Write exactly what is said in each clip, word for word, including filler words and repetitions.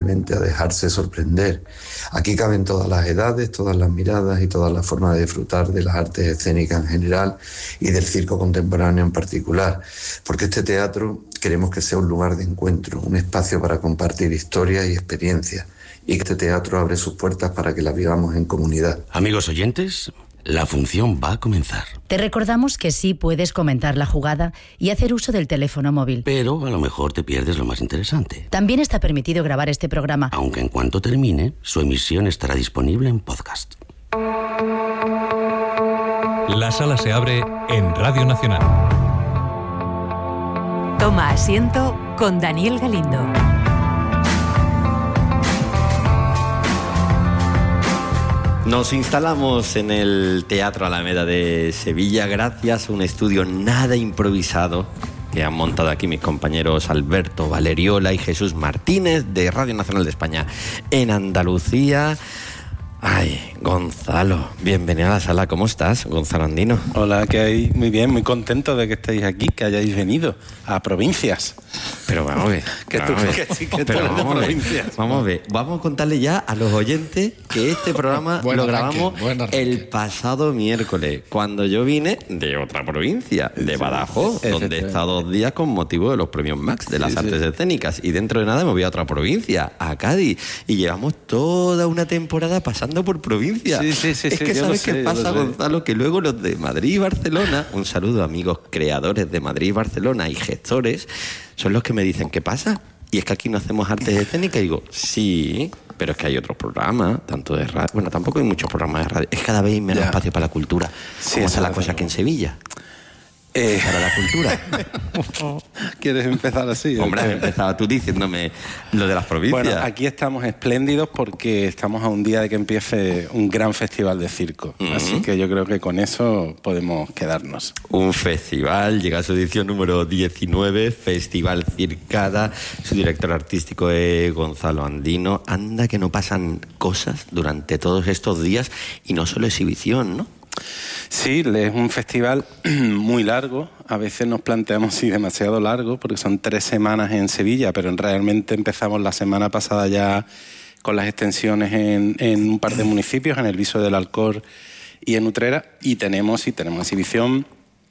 simplemente a dejarse sorprender. Aquí caben todas las edades, todas las miradas y todas las formas de disfrutar de las artes escénicas en general y del circo contemporáneo en particular, porque este teatro queremos que sea un lugar de encuentro, un espacio para compartir historias y experiencias, y que este teatro abre sus puertas para que las vivamos en comunidad. Amigos oyentes, la función va a comenzar. Te recordamos que sí puedes comentar la jugada y hacer uso del teléfono móvil. Pero a lo mejor te pierdes lo más interesante. También está permitido grabar este programa. Aunque en cuanto termine, su emisión estará disponible en podcast. La sala se abre en Radio Nacional. Toma asiento con Daniel Galindo. Nos instalamos en el Teatro Alameda de Sevilla gracias a un estudio nada improvisado que han montado aquí mis compañeros Alberto Valeriola y Jesús Martínez de Radio Nacional de España en Andalucía. Ay, Gonzalo, bienvenido a la sala. ¿Cómo estás, Gonzalo Andino? Hola, ¿qué hay? Muy bien, muy contento de que estéis aquí, que hayáis venido a provincias. Pero vamos a ver. que tú, que sí, que tú eres de provincias. Vamos a ver, vamos a contarle ya a los oyentes que este programa lo grabamos el pasado miércoles, cuando yo vine de otra provincia, de Badajoz, donde he estado dos días con motivo de los premios Max de las sí, artes sí. escénicas. Y dentro de nada me voy a otra provincia, a Cádiz. Y llevamos toda una temporada pasando por provincia. Sí, sí, sí, es sí, que ¿sabes sé, qué pasa, Gonzalo? Que luego los de Madrid y Barcelona, un saludo a amigos creadores de Madrid y Barcelona y gestores, son los que me dicen, ¿qué pasa? Y es que aquí no hacemos artes escénicas. Y digo, sí, pero es que hay otros programas, tanto de radio. Bueno, tampoco hay muchos programas de radio. Es cada vez menos ya. espacio para la cultura. Sí, ¿cómo está la cosa aquí en Sevilla? Eh... Para la cultura. ¿Quieres empezar así? Hombre, has empezado tú diciéndome lo de las provincias. Bueno, aquí estamos espléndidos porque estamos a un día de que empiece un gran festival de circo. Uh-huh. Así que yo creo que con eso podemos quedarnos. Un festival, llega a su edición número diecinueve, Festival Circada. Su director artístico es Gonzalo Andino. Anda que no pasan cosas durante todos estos días y no solo exhibición, ¿no? Sí, es un festival muy largo. A veces nos planteamos si demasiado largo, porque son tres semanas en Sevilla, pero realmente empezamos la semana pasada ya con las extensiones en, en un par de municipios, en el Viso del Alcor y en Utrera, y tenemos, sí, tenemos exhibición,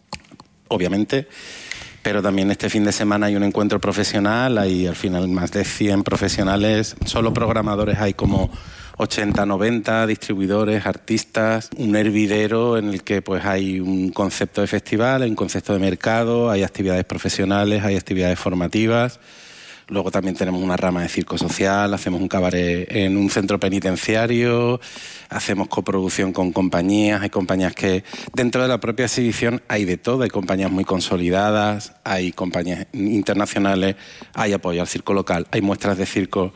obviamente, pero también este fin de semana hay un encuentro profesional, hay al final más de cien profesionales, solo programadores hay como ochenta, noventa, distribuidores, artistas, un hervidero en el que pues hay un concepto de festival, hay un concepto de mercado, hay actividades profesionales, hay actividades formativas. Luego también tenemos una rama de circo social, hacemos un cabaret en un centro penitenciario, hacemos coproducción con compañías, hay compañías que dentro de la propia exhibición hay de todo, hay compañías muy consolidadas, hay compañías internacionales, hay apoyo al circo local, hay muestras de circo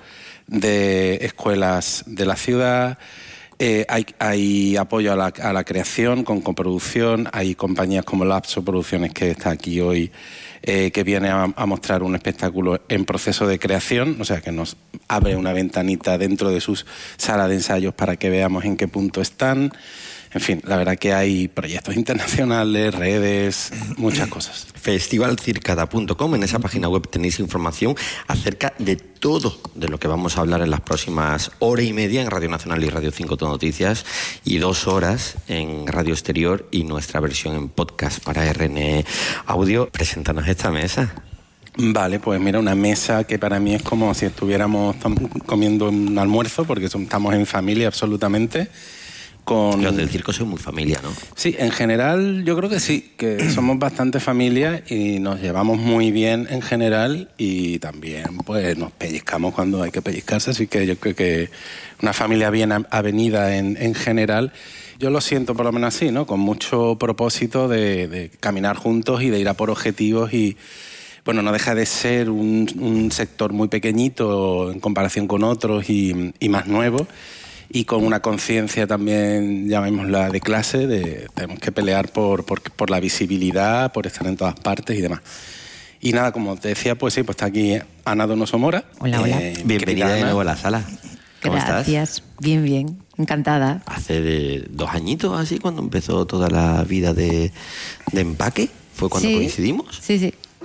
de escuelas de la ciudad, eh, hay, hay apoyo a la, a la creación con coproducción, hay compañías como Lapso Producciones que está aquí hoy, eh, que viene a, a mostrar un espectáculo en proceso de creación, o sea que nos abre una ventanita dentro de sus salas de ensayos para que veamos en qué punto están. En fin, la verdad que hay proyectos internacionales, redes, muchas cosas. festival circada punto com, en esa página web tenéis información acerca de todo de lo que vamos a hablar en las próximas hora y media en Radio Nacional y Radio cinco Todo Noticias y dos horas en Radio Exterior y nuestra versión en podcast para R N E Audio. Preséntanos esta mesa. Vale, pues mira, una mesa que para mí es como si estuviéramos comiendo un almuerzo, porque estamos en familia absolutamente. Con... Los del circo son muy familia, ¿no? Sí, en general yo creo que sí, que somos bastante familia y nos llevamos muy bien en general y también pues nos pellizcamos cuando hay que pellizcarse, así que yo creo que una familia bien avenida en, en general. Yo lo siento por lo menos así, ¿no? Con mucho propósito de, de caminar juntos y de ir a por objetivos y... Bueno, no deja de ser un, un sector muy pequeñito en comparación con otros y, y más nuevo. Y con una conciencia también, llamémosla, de clase, de tenemos que pelear por, por, por la visibilidad, por estar en todas partes y demás. Y nada, como te decía, pues sí, pues está aquí Ana Donoso Mora. Hola, hola. Eh, Bienvenida de nuevo a la sala. ¿Cómo Gracias. estás? Bien, bien. Encantada. Hace de dos añitos así, cuando empezó toda la vida de, de Empaque, ¿fue cuando sí, coincidimos? Sí, sí.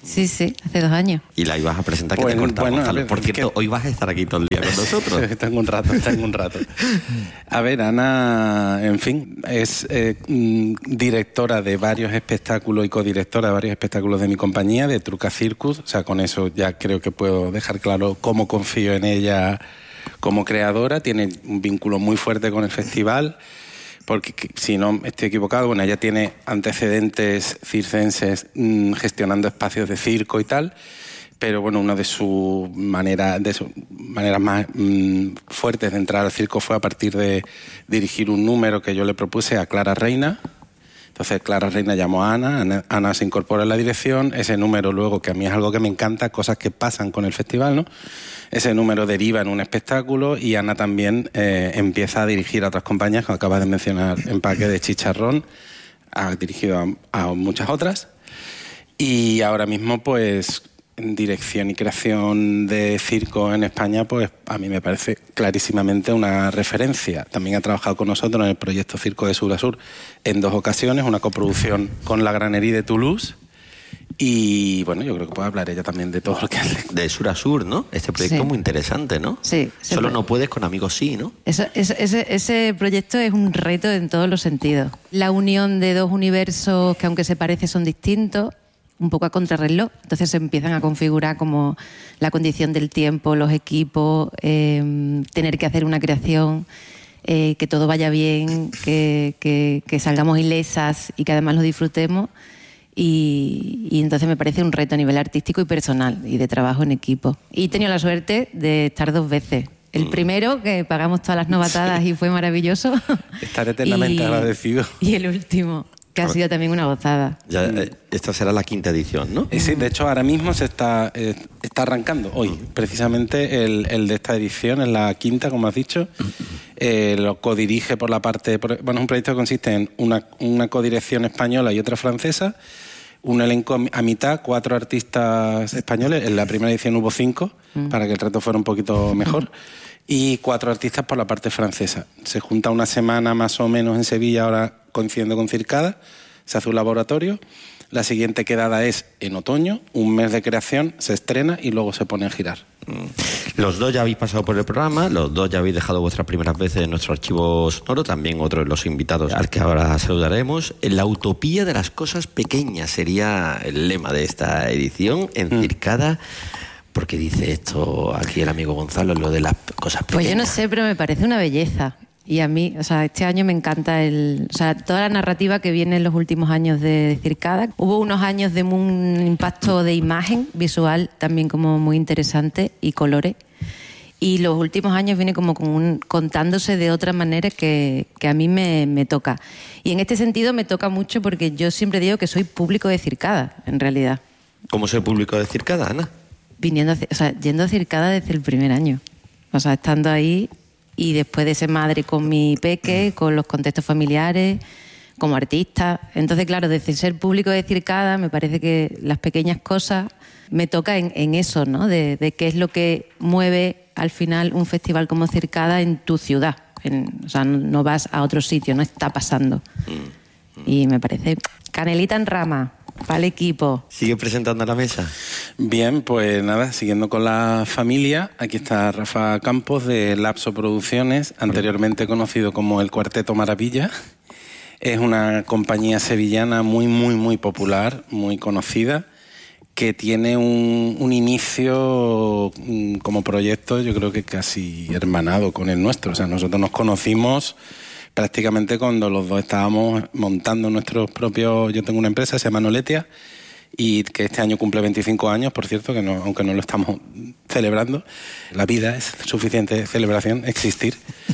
Sí, sí, hace dos años. Y la ibas a presentar, que Pues, te cortamos, bueno, a Gonzalo. ver, Por cierto, que- hoy vas a estar aquí todo el día con nosotros. tengo un rato, tengo un rato. A ver, Ana, en fin, es eh, mm, directora de varios espectáculos y codirectora de varios espectáculos de mi compañía, de Truca Circus. O sea, con eso ya creo que puedo dejar claro cómo confío en ella como creadora. Tiene un vínculo muy fuerte con el festival, porque que- si no estoy equivocado, bueno, ella tiene antecedentes circenses mmm, gestionando espacios de circo y tal, pero bueno, una de sus maneras de sus maneras más mmm, fuertes de entrar al circo fue a partir de dirigir un número que yo le propuse a Clara Reina. Entonces Clara Reina llamó a Ana, Ana, Ana se incorpora en la dirección, ese número luego, que a mí es algo que me encanta, cosas que pasan con el festival, ¿no? Ese número deriva en un espectáculo y Ana también eh, empieza a dirigir a otras compañías, como acabas de mencionar, Empaque de Chicharrón, ha dirigido a, a muchas otras. Y ahora mismo, pues, en dirección y creación de circo en España, pues a mí me parece clarísimamente una referencia. También ha trabajado con nosotros en el proyecto Circo de Sur a Sur en dos ocasiones, una coproducción con la Granería de Toulouse. Y bueno, yo creo que puede hablar ella también de todo lo que hace. De sur a sur, ¿no? Este proyecto Sí. muy interesante, ¿no? Sí. se Solo puede. no puedes, con amigos sí, ¿no? Eso- eso- ese, ese proyecto es un reto en todos los sentidos. La unión de dos universos que aunque se parecen son distintos, un poco a contrarreloj. Entonces se empiezan a configurar como la condición del tiempo, los equipos, eh, tener que hacer una creación, eh, que todo vaya bien, que, que- que salgamos ilesas y que además lo disfrutemos. Y, y entonces me parece un reto a nivel artístico y personal y de trabajo en equipo. Y he tenido la suerte de estar dos veces. El primero, que pagamos todas las novatadas y fue maravilloso. Estar eternamente Y- agradecido. Y el último, que ha sido también una gozada. Ya, eh, esta será la quinta edición, ¿no? Eh, Sí, de hecho ahora mismo se está, eh, está arrancando hoy, precisamente el, el de esta edición, es la quinta, como has dicho. Eh, lo codirige por la parte, por- bueno, es un proyecto que consiste en una, una codirección española y otra francesa, un elenco a mitad, cuatro artistas españoles, en la primera edición hubo cinco, para que el reto fuera un poquito mejor, y cuatro artistas por la parte francesa. Se junta una semana más o menos en Sevilla, ahora coincidiendo con Circada, se hace un laboratorio. La siguiente quedada es en otoño, un mes de creación, se estrena y luego se pone a girar. Los dos ya habéis pasado por el programa, los dos ya habéis dejado vuestras primeras veces en nuestro archivo sonoro, también otro de los invitados al que ahora saludaremos. La utopía de las cosas pequeñas sería el lema de esta edición, encircada. ¿Por qué dice esto aquí el amigo Gonzalo, lo de las cosas pequeñas? Pues yo no sé, pero me parece una belleza. Y a mí, o sea, este año me encanta el, o sea, toda la narrativa que viene en los últimos años de Circada. Hubo unos años de un impacto de imagen visual también como muy interesante y colores. Y los últimos años viene como con un, contándose de otra manera que, que a mí me, me toca. Y en este sentido me toca mucho porque yo siempre digo que soy público de Circada, en realidad. ¿Cómo es el público de Circada, Ana? Viniendo, a Ci- o sea, yendo a Circada desde el primer año. O sea, estando ahí y después de ser madre con mi peque, con los contextos familiares, como artista. Entonces, claro, desde ser público de Circada me parece que las pequeñas cosas me toca en, en eso, ¿no? De, de qué es lo que mueve al final un festival como Circada en tu ciudad. En- o sea, no, no vas a otro sitio, no está pasando. Y me parece canelita en rama para el equipo. ¿Sigue presentando a la mesa? Bien, pues nada, siguiendo con la familia, aquí está Rafa Campos de Lapso Producciones, anteriormente conocido como el Cuarteto Maravilla. Es una compañía sevillana muy, muy, muy popular, muy conocida, que tiene un, un inicio mm, como proyecto, yo creo que casi hermanado con el nuestro. O sea, nosotros nos conocimos prácticamente cuando los dos estábamos montando nuestros propios... Yo tengo una empresa, se llama Noletia, y que este año cumple veinticinco años, por cierto, que no, aunque no lo estamos celebrando. La vida es suficiente celebración, existir.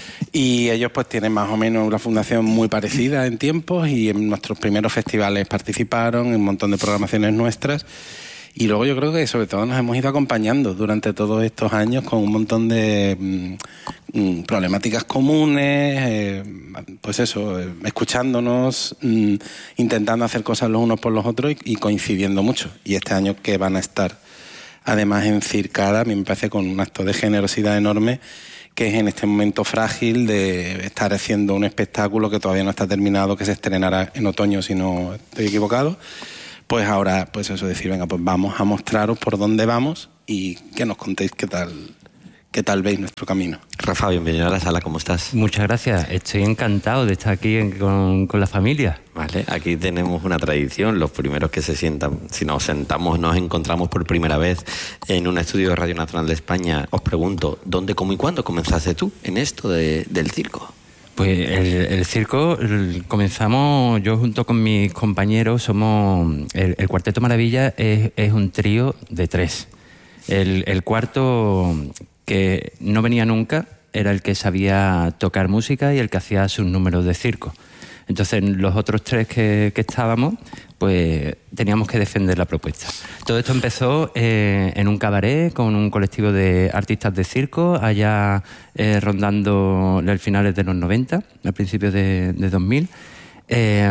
Y ellos pues tienen más o menos una fundación muy parecida en tiempos y en nuestros primeros festivales participaron, en un montón de programaciones nuestras. Y luego yo creo que sobre todo nos hemos ido acompañando durante todos estos años con un montón de mm, mm, problemáticas comunes, eh, pues eso, eh, escuchándonos, mm, intentando hacer cosas los unos por los otros y, y coincidiendo mucho. Y este año que van a estar además en Circada, a mí me parece con un acto de generosidad enorme, que es en este momento frágil de estar haciendo un espectáculo que todavía no está terminado, que se estrenará en otoño si no estoy equivocado, pues ahora, pues eso, decir, venga, pues vamos a mostraros por dónde vamos y que nos contéis qué tal, qué tal veis nuestro camino. Rafa, bienvenido a la sala, ¿cómo estás? Muchas gracias, estoy encantado de estar aquí en, con, con la familia. Vale, aquí tenemos una tradición, los primeros que se sientan, si nos sentamos, nos encontramos por primera vez en un estudio de Radio Nacional de España, os pregunto, ¿dónde, cómo y cuándo comenzaste tú en esto de, del circo? Pues el, el circo el, comenzamos, yo junto con mis compañeros, somos, el, el Cuarteto Maravilla es, es un trío de tres. El, el cuarto, que no venía nunca, era el que sabía tocar música y el que hacía sus números de circo. Entonces los otros tres que, que estábamos, pues teníamos que defender la propuesta. Todo esto empezó eh, en un cabaret con un colectivo de artistas de circo, allá eh, rondando los finales de los noventa, al principio de, de dos mil. Eh,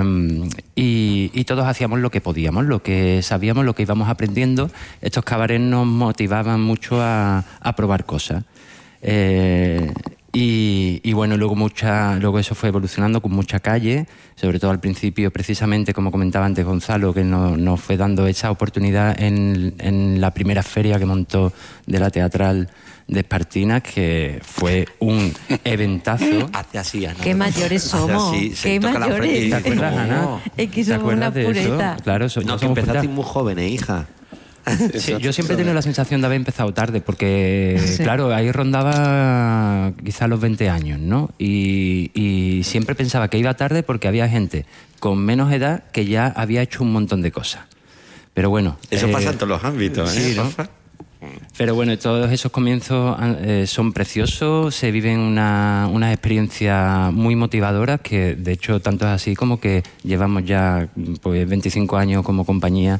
y, y todos hacíamos lo que podíamos, lo que sabíamos, lo que íbamos aprendiendo. Estos cabarets nos motivaban mucho a, a probar cosas. Eh, y, y bueno, luego mucha, luego eso fue evolucionando con mucha calle, sobre todo al principio, precisamente como comentaba antes Gonzalo, que nos, nos fue dando esa oportunidad en, en la primera feria que montó de la teatral de Espartinas, que fue un eventazo. Hace así, Ana. Qué mayores somos. Así, Qué mayores. ¿Te acuerdas, Ana? Es que somos una pureta. Claro, so, no, que empezaste muy jóvenes, hija. Sí, yo siempre he tenido la sensación de haber empezado tarde, porque, sí. claro, ahí rondaba quizás los veinte años, ¿no? Y, y siempre pensaba que iba tarde porque había gente con menos edad que ya había hecho un montón de cosas. Pero bueno... Eso eh, pasa en todos los ámbitos, ¿eh? Sí, ¿no? Pero bueno, todos esos comienzos eh, son preciosos, se viven una, unas experiencias muy motivadoras, que de hecho tanto es así como que llevamos ya pues veinticinco años como compañía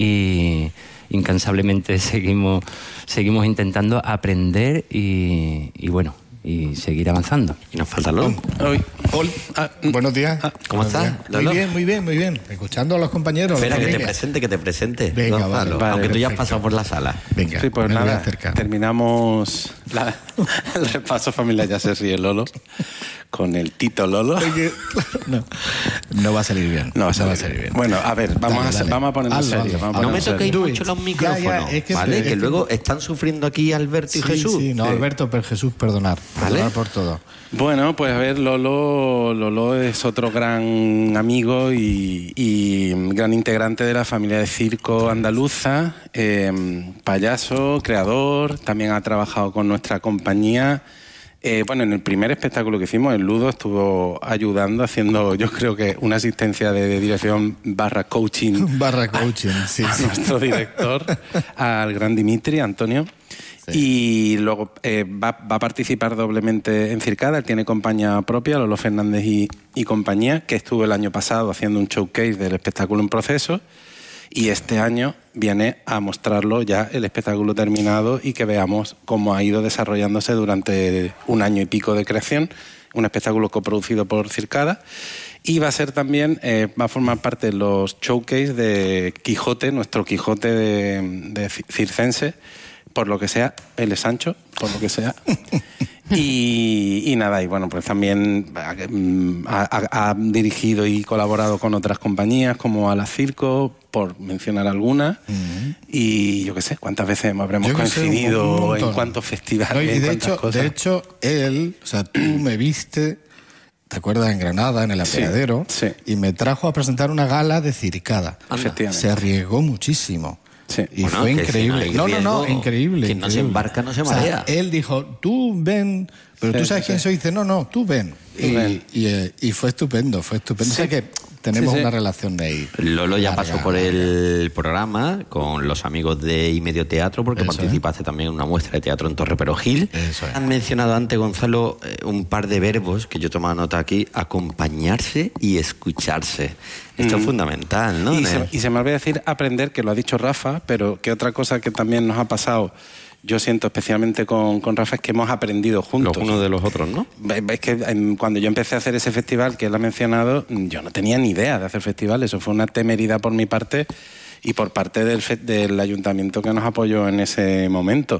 y incansablemente seguimos, seguimos intentando aprender y, y bueno, y seguir avanzando. Y nos falta Lolo. Hoy. Hola. Ah, buenos días. Ah, ¿Cómo estás, Lolo? Muy bien, muy bien, muy bien. Escuchando a los compañeros. Espera, que te presente, que te presente. Venga, Gonzalo, vale, aunque vale, tú perfecto. ya has pasado por la sala. Venga, sí, pues me voy a nada, acercar. terminamos la, el repaso familiar, ya se ríe Lolo, con el Tito Lolo. No, no va a salir bien. No, no va a salir bien. Bueno, a ver, vamos, Dale, a, dale. vamos a ponernos Hazlo, serios. hazlo. Vamos a No me ponernos toquéis serios. mucho los Ya, micrófonos, ya, es que ¿vale? es Que que- luego están sufriendo aquí Alberto y Sí, Jesús. sí, no, Sí. Alberto, pero Jesús, perdonar. ¿Vale? Perdonar por todo. Bueno, pues a ver, Lolo, Lolo es otro gran amigo y, y gran integrante de la familia de circo andaluza, eh, payaso, creador, también ha trabajado con nuestra compañía. Eh, bueno, en el primer espectáculo que hicimos, el Ludo estuvo ayudando, haciendo yo creo que una asistencia de, de dirección barra coaching Barra coaching, sí, a sí. nuestro director, al gran Dimitri, Antonio. Sí. Y luego eh, va, va a participar doblemente en Circada. Él tiene compañía propia, Lolo Fernández y, y compañía, que estuvo el año pasado haciendo un showcase del espectáculo en proceso. Y este año viene a mostrarlo ya el espectáculo terminado y que veamos cómo ha ido desarrollándose durante un año y pico de creación. Un espectáculo coproducido por Circada. Y va a ser también, eh, va a formar parte de los showcase de Quijote, nuestro Quijote de, de circense. Por lo que sea, él es Sancho, por lo que sea. Y, y nada, y bueno, pues también ha, ha- ha dirigido y colaborado con otras compañías como Ala Circo, por mencionar algunas. Uh-huh. Y yo qué sé, cuántas veces habremos Yo que sé, un- un coincidido, montón. en cuántos festivales, No, y en de cuántas hecho, cosas. de hecho, él, o sea, tú me viste, ¿te acuerdas? En Granada, en el Sí, apeadero, sí. y me trajo a presentar una gala de Circada. Efectivamente. Se arriesgó muchísimo. Sí. Y Bueno, fue que si increíble. no hay No, no, no, riesgo, increíble. quien no se increíble. embarca no se O sea, marea. él dijo, tú ven, pero Sí, tú sabes sí, quién sí. soy. Dice, no, no, tú ven. Tú y, ven. Y, eh, y fue estupendo, fue estupendo. Sí. O sea que tenemos Sí, sí. una relación de ahí. Lolo ya larga, pasó por larga. el programa con los amigos de Y Medio Teatro, porque Eso participaste también en una muestra de teatro en Torre Perogil. Eso es. Han mencionado antes, Gonzalo, eh, un par de verbos que yo tomaba nota aquí: acompañarse y escucharse. Esto Mm. es fundamental, ¿no? Y En se, el- y se me olvidó decir aprender, que lo ha dicho Rafa, pero que otra cosa que también nos ha pasado, yo siento especialmente con, con Rafa, es que hemos aprendido juntos. los unos de los otros, ¿no? Ve- Es que em, cuando yo empecé a hacer ese festival que él ha mencionado, yo no tenía ni idea de hacer festivales. Eso fue una temeridad por mi parte y por parte del, del ayuntamiento que nos apoyó en ese momento.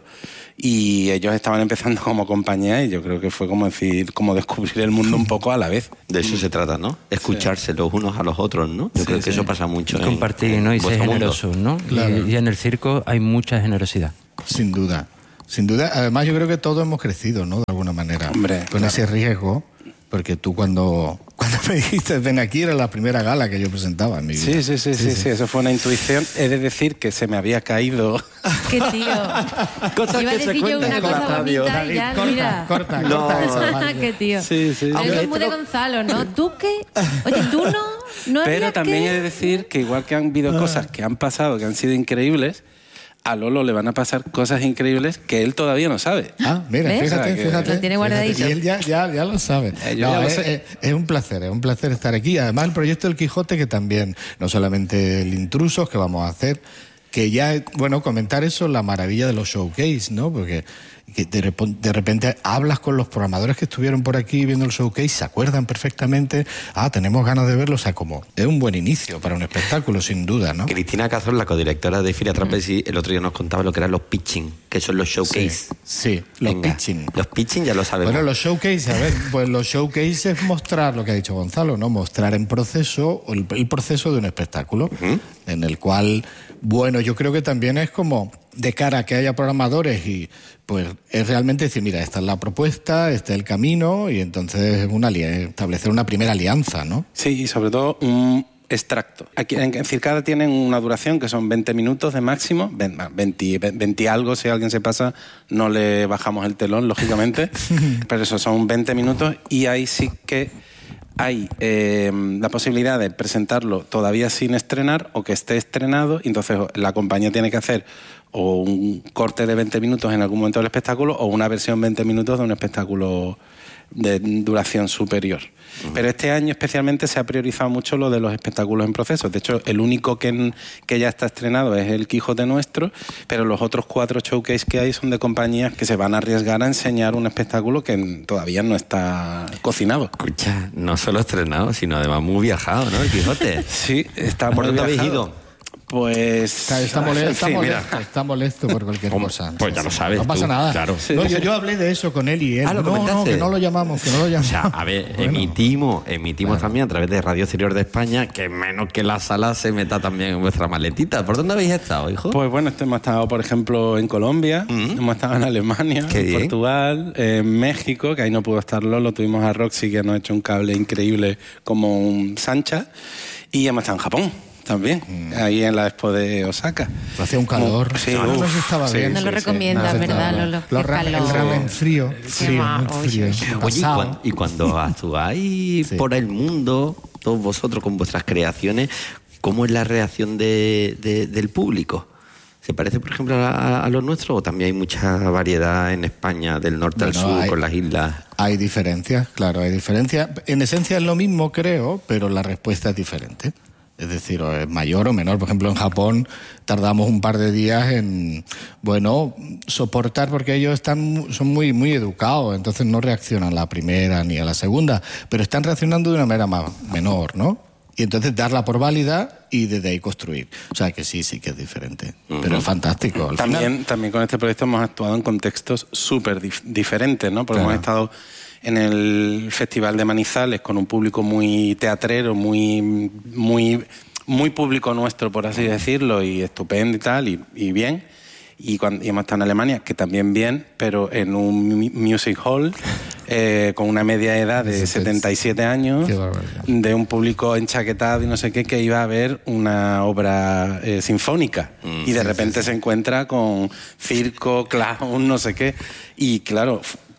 Y ellos estaban empezando como compañía y yo creo que fue como decir, como descubrir el mundo un poco a la vez. De eso se trata, ¿no? Escucharse sí. los unos a los otros, ¿no? Yo sí, creo que sí. eso pasa mucho. Compartir, en, ¿no? Y ser generosos, ¿no? Claro. Y, y en el circo hay mucha generosidad. Sin duda. Sin duda. Además, yo creo que todos hemos crecido, ¿no? De alguna manera. Hombre, con claro. ese riesgo. Porque tú cuando, cuando me dijiste ven aquí era la primera gala que yo presentaba en mi vida. Sí, sí, sí, sí, sí, sí. Eso fue una intuición. He de decir que se me había caído. ¡Qué tío! Cosas Iba a decir yo una cosa bonita y ya, corta, mira. Corta, corta, no. corta. ¡Qué tío! Sí, sí. Eso es muy de Gonzalo, ¿no? ¿Tú qué? Oye, ¿tú no? ¿No Pero también que... he de decir que igual que han habido cosas que han pasado, que han sido increíbles, a Lolo le van a pasar cosas increíbles que él todavía no sabe. Ah, mira, ¿ves? fíjate, o sea, fíjate. Lo tiene guardadito. Fíjate. Y él ya, ya, ya lo sabe. Eh, yo no, ya lo es, sé. Es, es un placer, es un placer estar aquí. Además, el proyecto del Quijote, que también, no solamente el Intrusos, que vamos a hacer, que ya, bueno, comentar eso, la maravilla de los showcase, ¿no? Porque que de, rep- de repente hablas con los programadores que estuvieron por aquí viendo el showcase, se acuerdan perfectamente, ah, tenemos ganas de verlo, o sea, como es un buen inicio para un espectáculo, sin duda, ¿no? Cristina Cazor, la codirectora de Feria Trapezi, el otro día nos contaba lo que eran los pitching, que son los showcase. Sí, sí los Venga, pitching. Los pitching ya lo sabemos. Bueno, los showcase, a ver, pues los showcase es mostrar lo que ha dicho Gonzalo, ¿no? Mostrar en proceso, el, el proceso de un espectáculo, uh-huh. en el cual, bueno, yo creo que también es como de cara a que haya programadores y pues es realmente decir, mira, esta es la propuesta, este es el camino y entonces una establecer una primera alianza, ¿no? Sí, y sobre todo un extracto. Aquí en Circada tienen una duración que son veinte minutos de máximo, veinte, veinte algo, si alguien se pasa no le bajamos el telón, lógicamente, pero eso son veinte minutos y ahí sí que hay eh, la posibilidad de presentarlo todavía sin estrenar o que esté estrenado, y entonces la compañía tiene que hacer o un corte de veinte minutos en algún momento del espectáculo o una versión veinte minutos de un espectáculo de duración superior. Uh-huh. Pero este año especialmente se ha priorizado mucho lo de los espectáculos en proceso. De hecho, el único que, en, que ya está estrenado es el Quijote Nuestro, pero los otros cuatro showcase que hay son de compañías que se van a arriesgar a enseñar un espectáculo que todavía no está cocinado. Escucha, no solo estrenado, sino además muy viajado, ¿no? El Quijote. Sí, está ¿Por muy dónde viajado. habéis ido? Pues... Está, está, molesto, está, sí, molesto, está molesto por cualquier cosa. Pues ya lo sabes. No pasa tú, nada. Claro. Sí. No, yo, yo hablé de eso con él y él. Ah, ¿lo no, comentaste? no, que no lo llamamos, que no lo llamamos. O sea, a ver, bueno. emitimos, emitimos bueno. también a través de Radio Exterior de España, que menos que la sala se meta también en vuestra maletita. ¿Por dónde habéis estado, hijo? Pues bueno, hemos estado, por ejemplo, en Colombia, mm-hmm. hemos estado en Alemania, Qué en bien. Portugal, en México, que ahí no pudo estar Lolo, tuvimos a Roxy, que nos ha hecho un cable increíble como un Sancha, y hemos estado en Japón. También, mm. ahí en la expo de Osaka. Hacía un calor. Oh, sí, no, uf, no se estaba sí, bien. No sí, lo sí, recomiendas, no, ¿verdad, no, Lolo? Los ra- el ramen frío, frío, muy frío. Oye, y cuando, y cuando actuáis sí. por el mundo, todos vosotros con vuestras creaciones, ¿cómo es la reacción de, de, del público? ¿Se parece, por ejemplo, a, a los nuestros o también hay mucha variedad en España, del norte bueno, al sur, hay, con las islas? Hay diferencias, claro, hay diferencias. En esencia es lo mismo, creo, pero la respuesta es diferente. Es decir, o es mayor o menor. Por ejemplo, en Japón tardamos un par de días en, bueno, soportar, porque ellos están son muy muy educados, entonces no reaccionan a la primera ni a la segunda, pero están reaccionando de una manera más menor, ¿no? Y entonces darla por válida y desde ahí construir. O sea que sí, sí que es diferente. Uh-huh. Pero es fantástico. Al también, final... también con este proyecto hemos actuado en contextos súper dif- diferentes, ¿no? Porque claro. hemos estado en el Festival de Manizales con un público muy teatrero, muy, muy, muy público nuestro, por así decirlo, y estupendo y tal, y, y bien. Y, cuando, y hemos estado en Alemania, que también bien, pero en un music hall eh, con una media edad de setenta y siete años, de un público enchaquetado y no sé qué, que iba a ver una obra eh, sinfónica. Mm, y de sí, repente sí, sí. se encuentra con circo, clown, no sé qué. Y claro,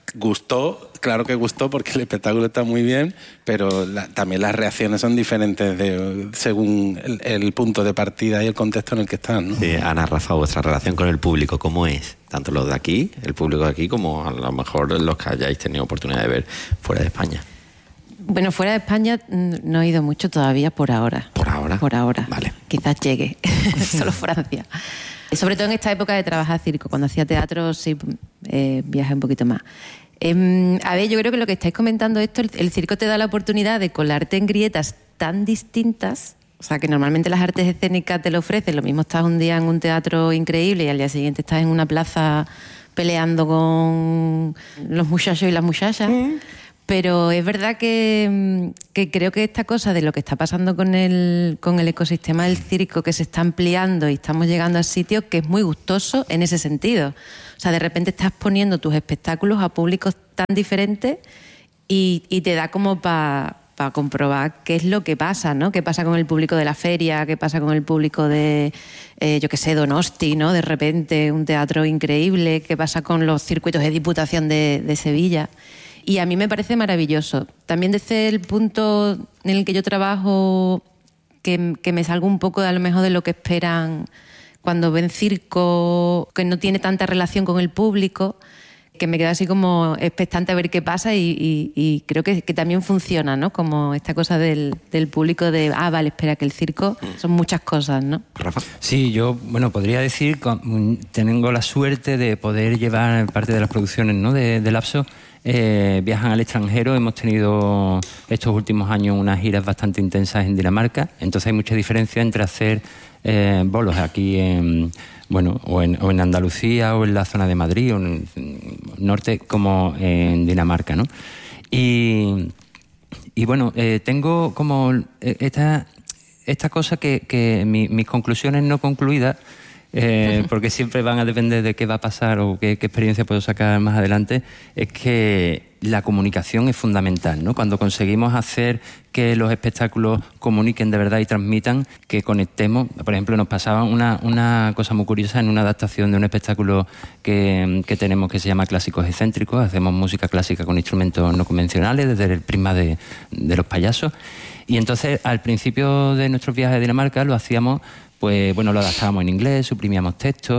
gustó, claro que gustó porque el espectáculo está muy bien, pero la, también las reacciones son diferentes de, según el, el punto de partida y el contexto en el que están, ¿no? Sí, Ana, Rafa, vuestra relación con el público, ¿cómo es? Tanto los de aquí, el público de aquí, como a lo mejor los que hayáis tenido oportunidad de ver fuera de España. Bueno, fuera de España no he ido mucho todavía por ahora. ¿Por ahora? Por ahora. Vale. Quizás llegue. Solo Francia. Sobre todo en esta época de trabajar circo. Cuando hacía teatro sí eh, viajé un poquito más. Eh, a ver, yo creo que lo que estáis comentando esto, el, el circo te da la oportunidad de colarte en grietas tan distintas O sea, que normalmente las artes escénicas te lo ofrecen. Lo mismo estás un día en un teatro increíble y al día siguiente estás en una plaza peleando con los muchachos y las muchachas. Mm. Pero es verdad que, que creo que esta cosa de lo que está pasando con el, con el ecosistema del circo, que se está ampliando y estamos llegando a sitios que es muy gustoso en ese sentido. O sea, de repente estás poniendo tus espectáculos a públicos tan diferentes y, y te da como para pa comprobar qué es lo que pasa, ¿no? Qué pasa con el público de la feria, qué pasa con el público de, eh, yo qué sé, Donosti, ¿no? De repente un teatro increíble, qué pasa con los circuitos de Diputación de, de Sevilla. Y a mí me parece maravilloso. También desde el punto en el que yo trabajo, que, que me salgo un poco de, a lo mejor de lo que esperan cuando ven circo, que no tiene tanta relación con el público, que me quedo así como expectante a ver qué pasa y, y, y creo que, que también funciona, ¿no? Como esta cosa del, del público de, ah, vale, espera, que el circo son muchas cosas, ¿no? Rafa. Sí, yo, bueno, podría decir, tengo la suerte de poder llevar parte de las producciones, ¿no? de, de Lapso. Eh, viajan al extranjero, hemos tenido estos últimos años unas giras bastante intensas en Dinamarca, entonces hay mucha diferencia entre hacer eh, bolos aquí en, bueno, o en, o en Andalucía o en la zona de Madrid o en el norte como en Dinamarca, ¿no? Y, y bueno, eh, tengo como esta, esta cosa que, que mi, mis conclusiones no concluidas, Eh, porque siempre van a depender de qué va a pasar o qué, qué experiencia puedo sacar más adelante, es que la comunicación es fundamental, ¿no? Cuando conseguimos hacer que los espectáculos comuniquen de verdad y transmitan, que conectemos. Por ejemplo, nos pasaba una, una cosa muy curiosa en una adaptación de un espectáculo que, que tenemos que se llama Clásicos Excéntricos. Hacemos música clásica con instrumentos no convencionales desde el prisma de, de los payasos. Y entonces, al principio de nuestros viajes a Dinamarca, lo hacíamos... Pues bueno, lo adaptábamos en inglés, suprimíamos textos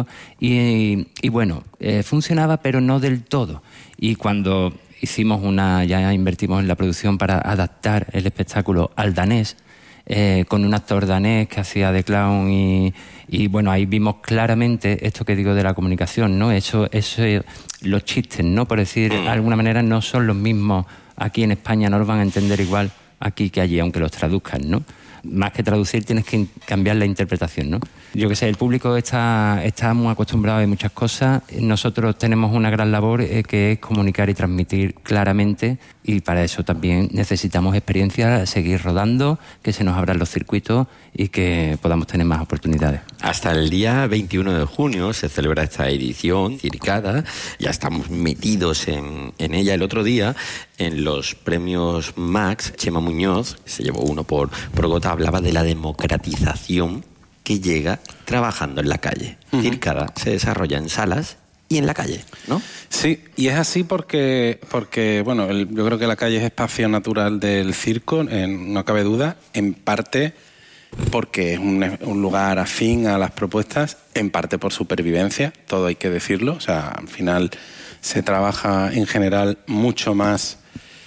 y, y bueno, eh, funcionaba pero no del todo. Y cuando hicimos una, ya invertimos en la producción para adaptar el espectáculo al danés, eh, con un actor danés que hacía de clown y, y bueno, ahí vimos claramente esto que digo de la comunicación, ¿no? Eso, eso, los chistes, ¿no? Por decir de alguna manera, no son los mismos aquí en España, no los van a entender igual aquí que allí, aunque los traduzcan, ¿no? Más que traducir tienes que cambiar la interpretación, ¿no? Yo que sé, el público está, está muy acostumbrado a muchas cosas. Nosotros tenemos una gran labor eh, que es comunicar y transmitir claramente y para eso también necesitamos experiencia, seguir rodando, que se nos abran los circuitos y que podamos tener más oportunidades. Hasta el día veintiuno de junio se celebra esta edición Circada. Ya estamos metidos en, en ella. El otro día, en los premios Max, Chema Muñoz, se llevó uno por, por Gota, hablaba de la democratización que llega trabajando en la calle. Uh-huh. Circada se desarrolla en salas y en la calle, ¿no? Sí, y es así porque, porque bueno, el, yo creo que la calle es espacio natural del circo, en, no cabe duda, en parte porque es un, un lugar afín a las propuestas, en parte por supervivencia, todo hay que decirlo. O sea, al final se trabaja en general mucho más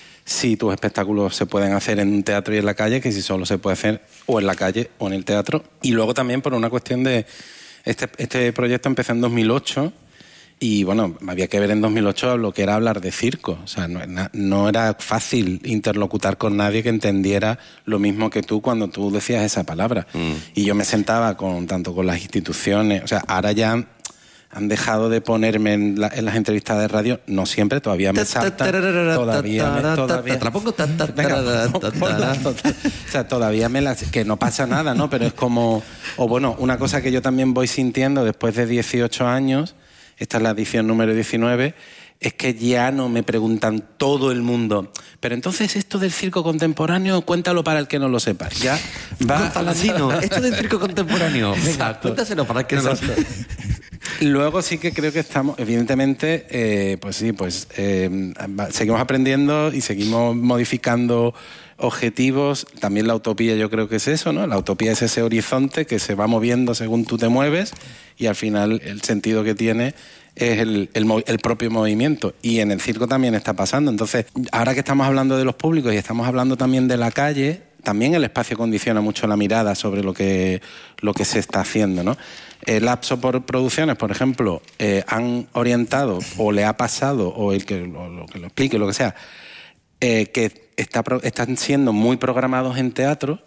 si tus espectáculos se pueden hacer en un teatro y en la calle que si solo se puede hacer o en la calle o en el teatro. Y luego también por una cuestión de... Este, este proyecto empezó en dos mil ocho y, bueno, había que ver en dos mil ocho lo que era hablar de circo. O sea, no, no era fácil interlocutar con nadie que entendiera lo mismo que tú cuando tú decías esa palabra. Mm. Y yo me sentaba con tanto con las instituciones... O sea, ahora ya... han dejado de ponerme en, la, en las entrevistas de radio, no siempre, todavía me saltan, todavía me, todavía, te la pongo, o sea, todavía me las, que no pasa nada, ¿no? Pero es como, o bueno, una cosa que yo también voy sintiendo después de dieciocho años, esta es la edición número diecinueve, es que ya no me preguntan todo el mundo, pero entonces esto del circo contemporáneo, cuéntalo para el que no lo sepa. Ya va. Palandino, esto del circo contemporáneo, venga, cuéntaselo para el que no lo sepa. Luego sí que creo que estamos, evidentemente, eh, pues sí, pues eh, seguimos aprendiendo y seguimos modificando objetivos. También la utopía yo creo que es eso, ¿no? La utopía es ese horizonte que se va moviendo según tú te mueves y al final el sentido que tiene es el, el, el propio movimiento. Y en el circo también está pasando. Entonces, ahora que estamos hablando de los públicos y estamos hablando también de la calle, también el espacio condiciona mucho la mirada sobre lo que, lo que se está haciendo, ¿no? El Lapso por Producciones, por ejemplo, eh, han orientado o le ha pasado, o el que lo, lo, que lo explique, lo que sea, eh, que está, están siendo muy programados en teatro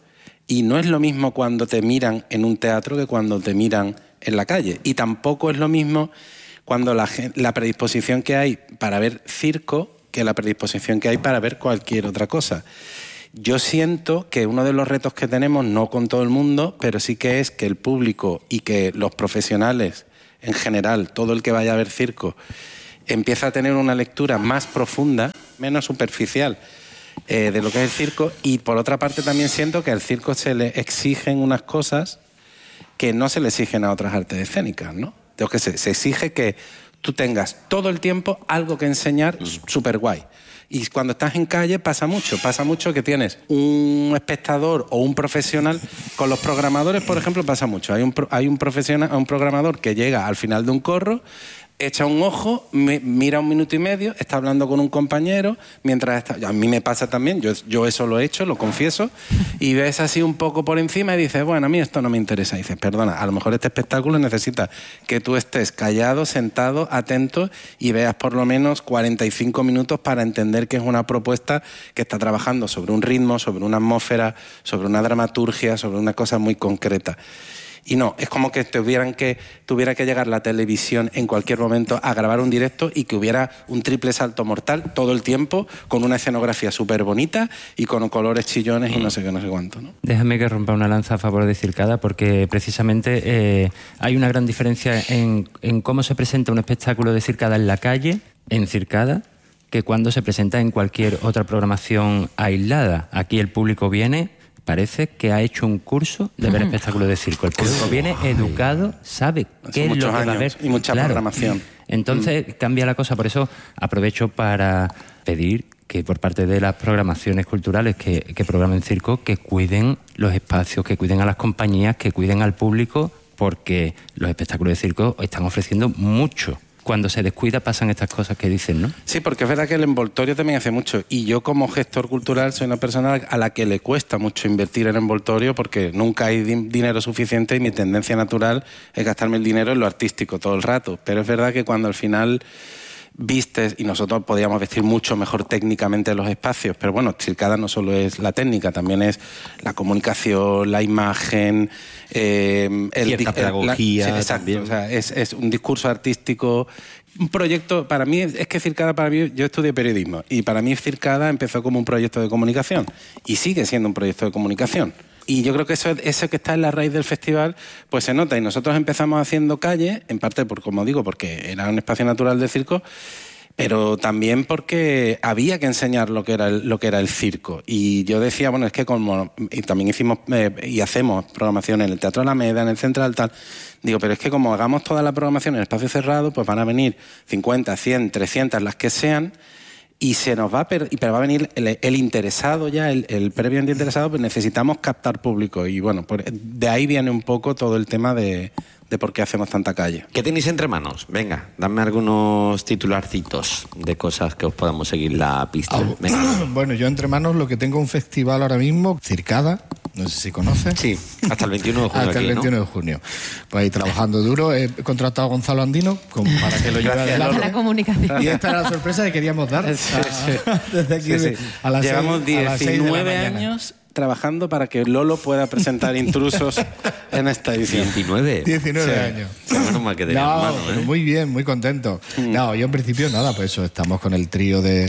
Y no es lo mismo cuando te miran en un teatro que cuando te miran en la calle. Y tampoco es lo mismo cuando la, la predisposición que hay para ver circo que la predisposición que hay para ver cualquier otra cosa. Yo siento que uno de los retos que tenemos, no con todo el mundo, pero sí que es que el público y que los profesionales en general, todo el que vaya a ver circo, empieza a tener una lectura más profunda, menos superficial, eh, de lo que es el circo. Y por otra parte también siento que al circo se le exigen unas cosas que no se le exigen a otras artes escénicas, ¿no? Entonces, que se, se exige que tú tengas todo el tiempo algo que enseñar súper guay. Y cuando estás en calle pasa mucho, pasa mucho que tienes un espectador o un profesional. Con los programadores, por ejemplo, pasa mucho. Hay un, hay un profesional, un programador que llega al final de un corro, echa un ojo, me, mira un minuto y medio, está hablando con un compañero, mientras está... A mí me pasa también, yo, yo eso lo he hecho, lo confieso, y ves así un poco por encima y dices, bueno, a mí esto no me interesa. Y dices, perdona, a lo mejor este espectáculo necesita que tú estés callado, sentado, atento y veas por lo menos cuarenta y cinco minutos para entender que es una propuesta que está trabajando sobre un ritmo, sobre una atmósfera, sobre una dramaturgia, sobre una cosa muy concreta. Y no, es como que tuvieran que tuviera que llegar la televisión en cualquier momento a grabar un directo y que hubiera un triple salto mortal todo el tiempo, con una escenografía súper bonita y con colores chillones y no sé qué, no sé cuánto, ¿no? Déjame que rompa una lanza a favor de Circada, porque precisamente eh, hay una gran diferencia en, en cómo se presenta un espectáculo de Circada en la calle, en Circada, que cuando se presenta en cualquier otra programación aislada. Aquí el público viene... Parece que ha hecho un curso de ver espectáculos de circo. El público viene educado, sabe qué es lo que va a ver. Y mucha claro. programación. Entonces mm. cambia la cosa. Por eso aprovecho para pedir que por parte de las programaciones culturales que, que programen circo, que cuiden los espacios, que cuiden a las compañías, que cuiden al público, porque los espectáculos de circo están ofreciendo mucho. Cuando se descuida pasan estas cosas que dicen, ¿no? Sí, porque es verdad que el envoltorio también hace mucho. Y yo como gestor cultural soy una persona a la que le cuesta mucho invertir en envoltorio porque nunca hay di- dinero suficiente y mi tendencia natural es gastarme el dinero en lo artístico todo el rato. Pero es verdad que cuando al final vistes, y nosotros podíamos vestir mucho mejor técnicamente los espacios, pero bueno, Circada no solo es la técnica, también es la comunicación, la imagen, eh, el cierta di- pedagogía. La, sí, exacto, también. O sea, es, es un discurso artístico, un proyecto. Para mí es que Circada, para mí, yo estudié periodismo y para mí Circada empezó como un proyecto de comunicación y sigue siendo un proyecto de comunicación. Y yo creo que eso, eso que está en la raíz del festival, pues se nota. Y nosotros empezamos haciendo calle, en parte, por como digo, porque era un espacio natural del circo, pero también porque había que enseñar lo que era el, lo que era el circo. Y yo decía, bueno, es que como... Y también hicimos eh, y hacemos programación en el Teatro Alameda, en el Central, tal... Digo, pero es que como hagamos toda la programación en espacio cerrado, pues van a venir cincuenta, cien, trescientas, las que sean... Y se nos va a per- pero va a venir el, el interesado ya, el, el previamente interesado, pues necesitamos captar público. Y bueno, por, de ahí viene un poco todo el tema de, de por qué hacemos tanta calle. ¿Qué tenéis entre manos? Venga, dame algunos titularcitos de cosas que os podamos seguir la pista. Ah, bueno, yo entre manos lo que tengo un festival ahora mismo, Circada, no sé si conoces. Sí, hasta el veintiuno de junio. Hasta aquí, el veintiuno ¿no? de junio. Pues ahí trabajando duro. He contratado a Gonzalo Andino como para que lo lleve adelante. La comunicación. Y esta era la sorpresa que queríamos dar. Sí, sí. Desde aquí Sí, sí. a las Llevamos seis, a las seis de la diecinueve mañana. años trabajando para que Lolo pueda presentar Intrusos en esta edición. diecinueve. diecinueve Sí. años. Sí, menos mal que tenías No, mano, pero ¿eh? muy bien, muy contento. Mm. No, yo en principio nada, pues eso, estamos con el trío de,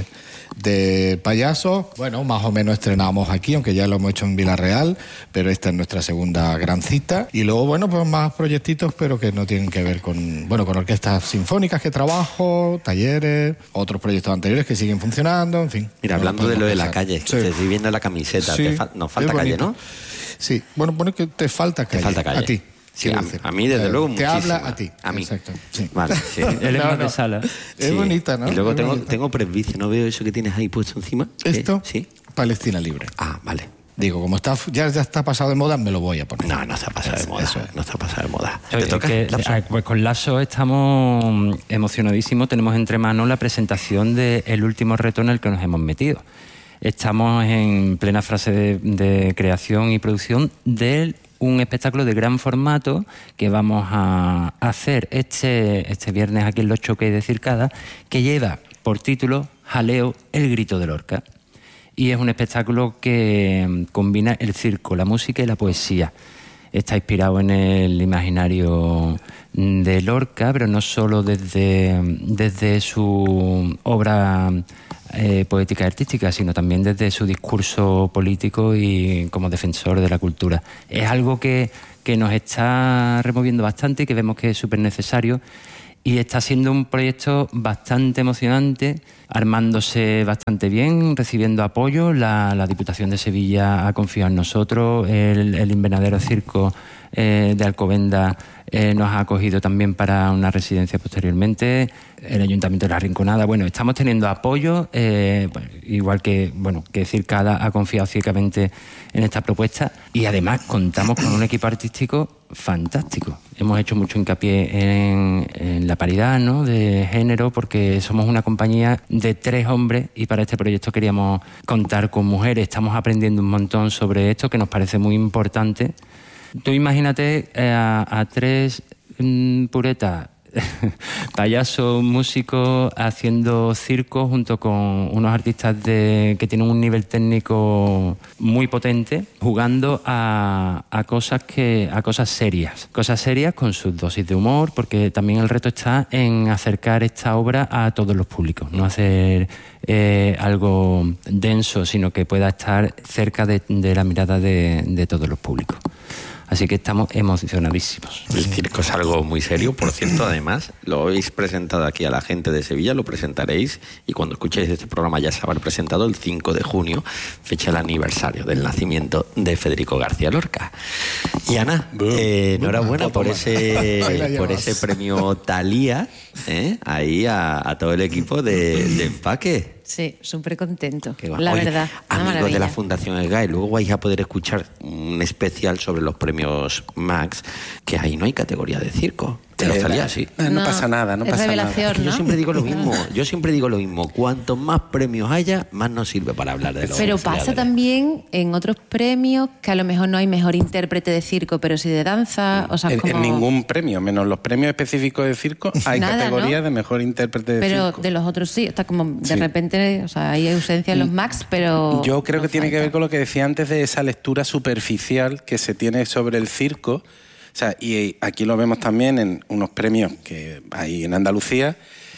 de payasos. Bueno, más o menos estrenamos aquí, aunque ya lo hemos hecho en Villarreal, pero esta es nuestra segunda gran cita. Y luego, bueno, pues más proyectitos, pero que no tienen que ver con, bueno, con orquestas sinfónicas que trabajo, talleres, otros proyectos anteriores que siguen funcionando, en fin. Mira, No hablando de lo de la podemos calle, pensar. que Sí. te estoy viendo la camiseta. Sí, Te fa- nos falta es calle, bonito. ¿no? Sí, bueno, pone que te falta calle. Te falta calle. A ti. Sí, quiero a, decir. a mí, desde Eh, luego, Te muchísima. habla a ti. A mí. Exacto. Sí. Vale, sí. Él es No, más de no. sala. Es Sí. bonita, ¿no? Y luego Es tengo, bonita. tengo presbicia, no veo eso que tienes ahí puesto encima. ¿Qué? Esto, Sí. Palestina Libre. Ah, vale. Digo, como está ya, ya está pasado de moda, me lo voy a poner. No, no está pasado de Eso, moda. eso es. No está pasado de moda. Oye, ¿Te toca? que, Lapso? ah, pues con Lasso estamos emocionadísimos. Tenemos entre manos la presentación del último reto en el que nos hemos metido. Estamos en plena fase de, de creación y producción de un espectáculo de gran formato que vamos a hacer este, este viernes aquí en Los Choques de Circada, que lleva por título Jaleo, el grito de Lorca. y es un espectáculo que combina el circo, la música y la poesía. Está inspirado en el imaginario de Lorca, pero no solo desde, desde su obra eh, poética y artística, sino también desde su discurso político y como defensor de la cultura. Es algo que, que nos está removiendo bastante y que vemos que es súper necesario. Y está siendo un proyecto bastante emocionante, armándose bastante bien, recibiendo apoyo. La, la Diputación de Sevilla ha confiado en nosotros, el, el Invernadero Circo eh, de Alcobendas eh, nos ha acogido también para una residencia posteriormente, el Ayuntamiento de La Rinconada. Bueno, estamos teniendo apoyo, eh, igual que, bueno, que Circada ha confiado ciegamente en esta propuesta, y además contamos con un equipo artístico fantástico. Hemos hecho mucho hincapié en, en la paridad, ¿no?, de género, porque somos una compañía de tres hombres y para este proyecto queríamos contar con mujeres. Estamos aprendiendo un montón sobre esto, que nos parece muy importante. Tú imagínate eh, a, a tres mm, puretas, payasos, músicos, haciendo circo junto con unos artistas de, que tienen un nivel técnico muy potente, jugando a, a cosas que a cosas serias, cosas serias con sus dosis de humor, porque también el reto está en acercar esta obra a todos los públicos, no hacer eh, algo denso, sino que pueda estar cerca de, de la mirada de, de todos los públicos. Así que estamos emocionadísimos. El circo es algo muy serio, por cierto, además, lo habéis presentado aquí a la gente de Sevilla, lo presentaréis, y cuando escuchéis este programa ya se habrá presentado el cinco de junio, fecha del aniversario del nacimiento de Federico García Lorca. Y Ana, eh, enhorabuena por ese, por ese premio Thalía, ¿eh? Ahí a, a todo el equipo de, de Empaque. Sí, súper contento, Que va. la Oye, verdad. amigos de la Fundación El G A E, luego vais a poder escuchar un especial sobre los premios Max, que ahí no hay categoría de circo. Te lo salía así. No, no pasa nada, no es pasa revelación, nada. ¿no? Yo siempre digo lo mismo, yo siempre digo lo mismo. Cuanto más premios haya, más nos sirve para hablar de los Pero pasa también en otros premios que a lo mejor no hay mejor intérprete de circo, pero sí de danza. O sea, En, como... en ningún premio, menos los premios específicos de circo, hay Nada, categoría ¿no? de mejor intérprete de Pero circo. de los otros sí. Está como de Sí. repente, o sea, hay ausencia en los Max, pero... Yo creo no que tiene que falta. ver con lo que decía antes de esa lectura superficial que se tiene sobre el circo. O sea, y aquí lo vemos también en unos premios que hay en Andalucía,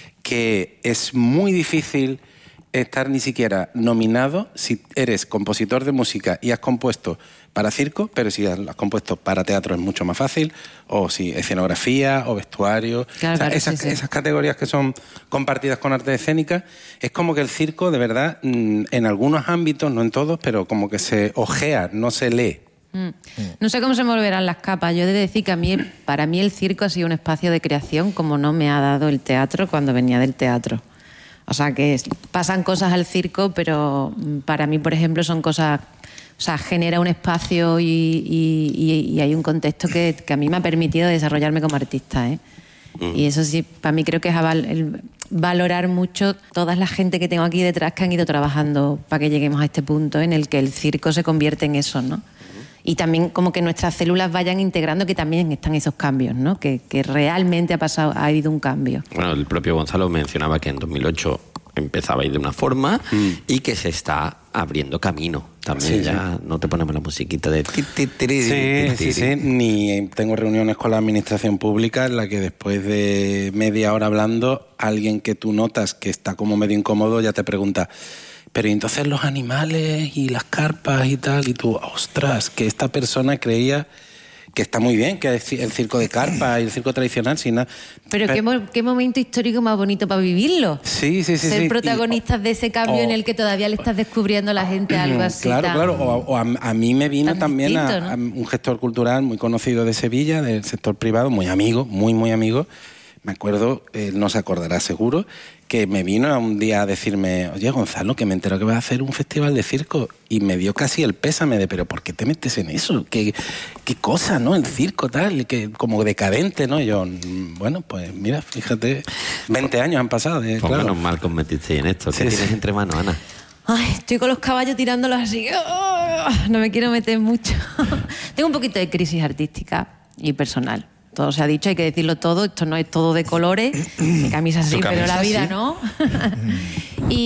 que es muy difícil estar ni siquiera nominado si eres compositor de música y has compuesto para circo, pero si has compuesto para teatro es mucho más fácil, o si escenografía o vestuario. Claro, O sea, claro, esas, sí, sí. esas categorías que son compartidas con arte escénica, es como que el circo, de verdad, mm, en algunos ámbitos, no en todos, pero como que se ojea, no se lee. Mm. No sé cómo se moverán las capas. Yo he de decir que a mí, para mí el circo ha sido un espacio de creación como no me ha dado el teatro cuando venía del teatro. O sea, que es- pasan cosas al circo, pero mm, para mí, por ejemplo, son cosas... O sea, genera un espacio y, y- y- y hay un contexto que, que a mí me ha permitido desarrollarme como artista, ¿eh? Y eso sí, para mí creo que es aval- el valorar mucho toda la gente que tengo aquí detrás que han ido trabajando para que lleguemos a este punto en el que el circo se convierte en eso, ¿no? Y también como que nuestras células vayan integrando que también están esos cambios, ¿no? Que, que realmente ha pasado, ha habido un cambio. Bueno, el propio Gonzalo mencionaba que en dos mil ocho empezaba a ir de una forma y que se está abriendo camino. También Sí, ya no te ponemos la musiquita de... ti, ti, tiri, Sí, ti, sí, tiri. sí. Ni tengo reuniones con la administración pública en la que después de media hora hablando, alguien que tú notas que está como medio incómodo ya te pregunta, pero ¿y entonces los animales y las carpas y tal? Y tú, ostras, que esta persona creía que está muy bien, que es el circo de carpa y el circo tradicional, sin nada. Pero qué, mo- qué momento histórico más bonito para vivirlo. Sí, sí, sí. Ser sí. protagonistas de ese cambio o- en el que todavía le estás descubriendo a la gente algo así. Claro, tan- claro. O, a- o a, a mí me vino tan también a, distinto, ¿no? a un gestor cultural muy conocido de Sevilla, del sector privado, muy amigo, muy, muy amigo. Me acuerdo, él no se acordará seguro, que me vino un día a decirme, oye, Gonzalo, que me entero que vas a hacer un festival de circo. Y me dio casi el pésame de, pero ¿por qué te metes en eso? ¿Qué, qué cosa, no? El circo, tal, que como decadente, ¿no? Y yo, mm, bueno, pues mira, fíjate, veinte años han pasado. De, Pues claro. menos mal que os metisteis en esto. ¿Qué Sí, tienes sí. entre manos, Ana? Ay, estoy con los caballos tirándolos así. ¡Oh! No me quiero meter mucho. Tengo un poquito de crisis artística y personal. Todo se ha dicho, hay que decirlo todo. Esto no es todo de colores. Mi camisa sí, Su camisa pero la vida sí. no. Y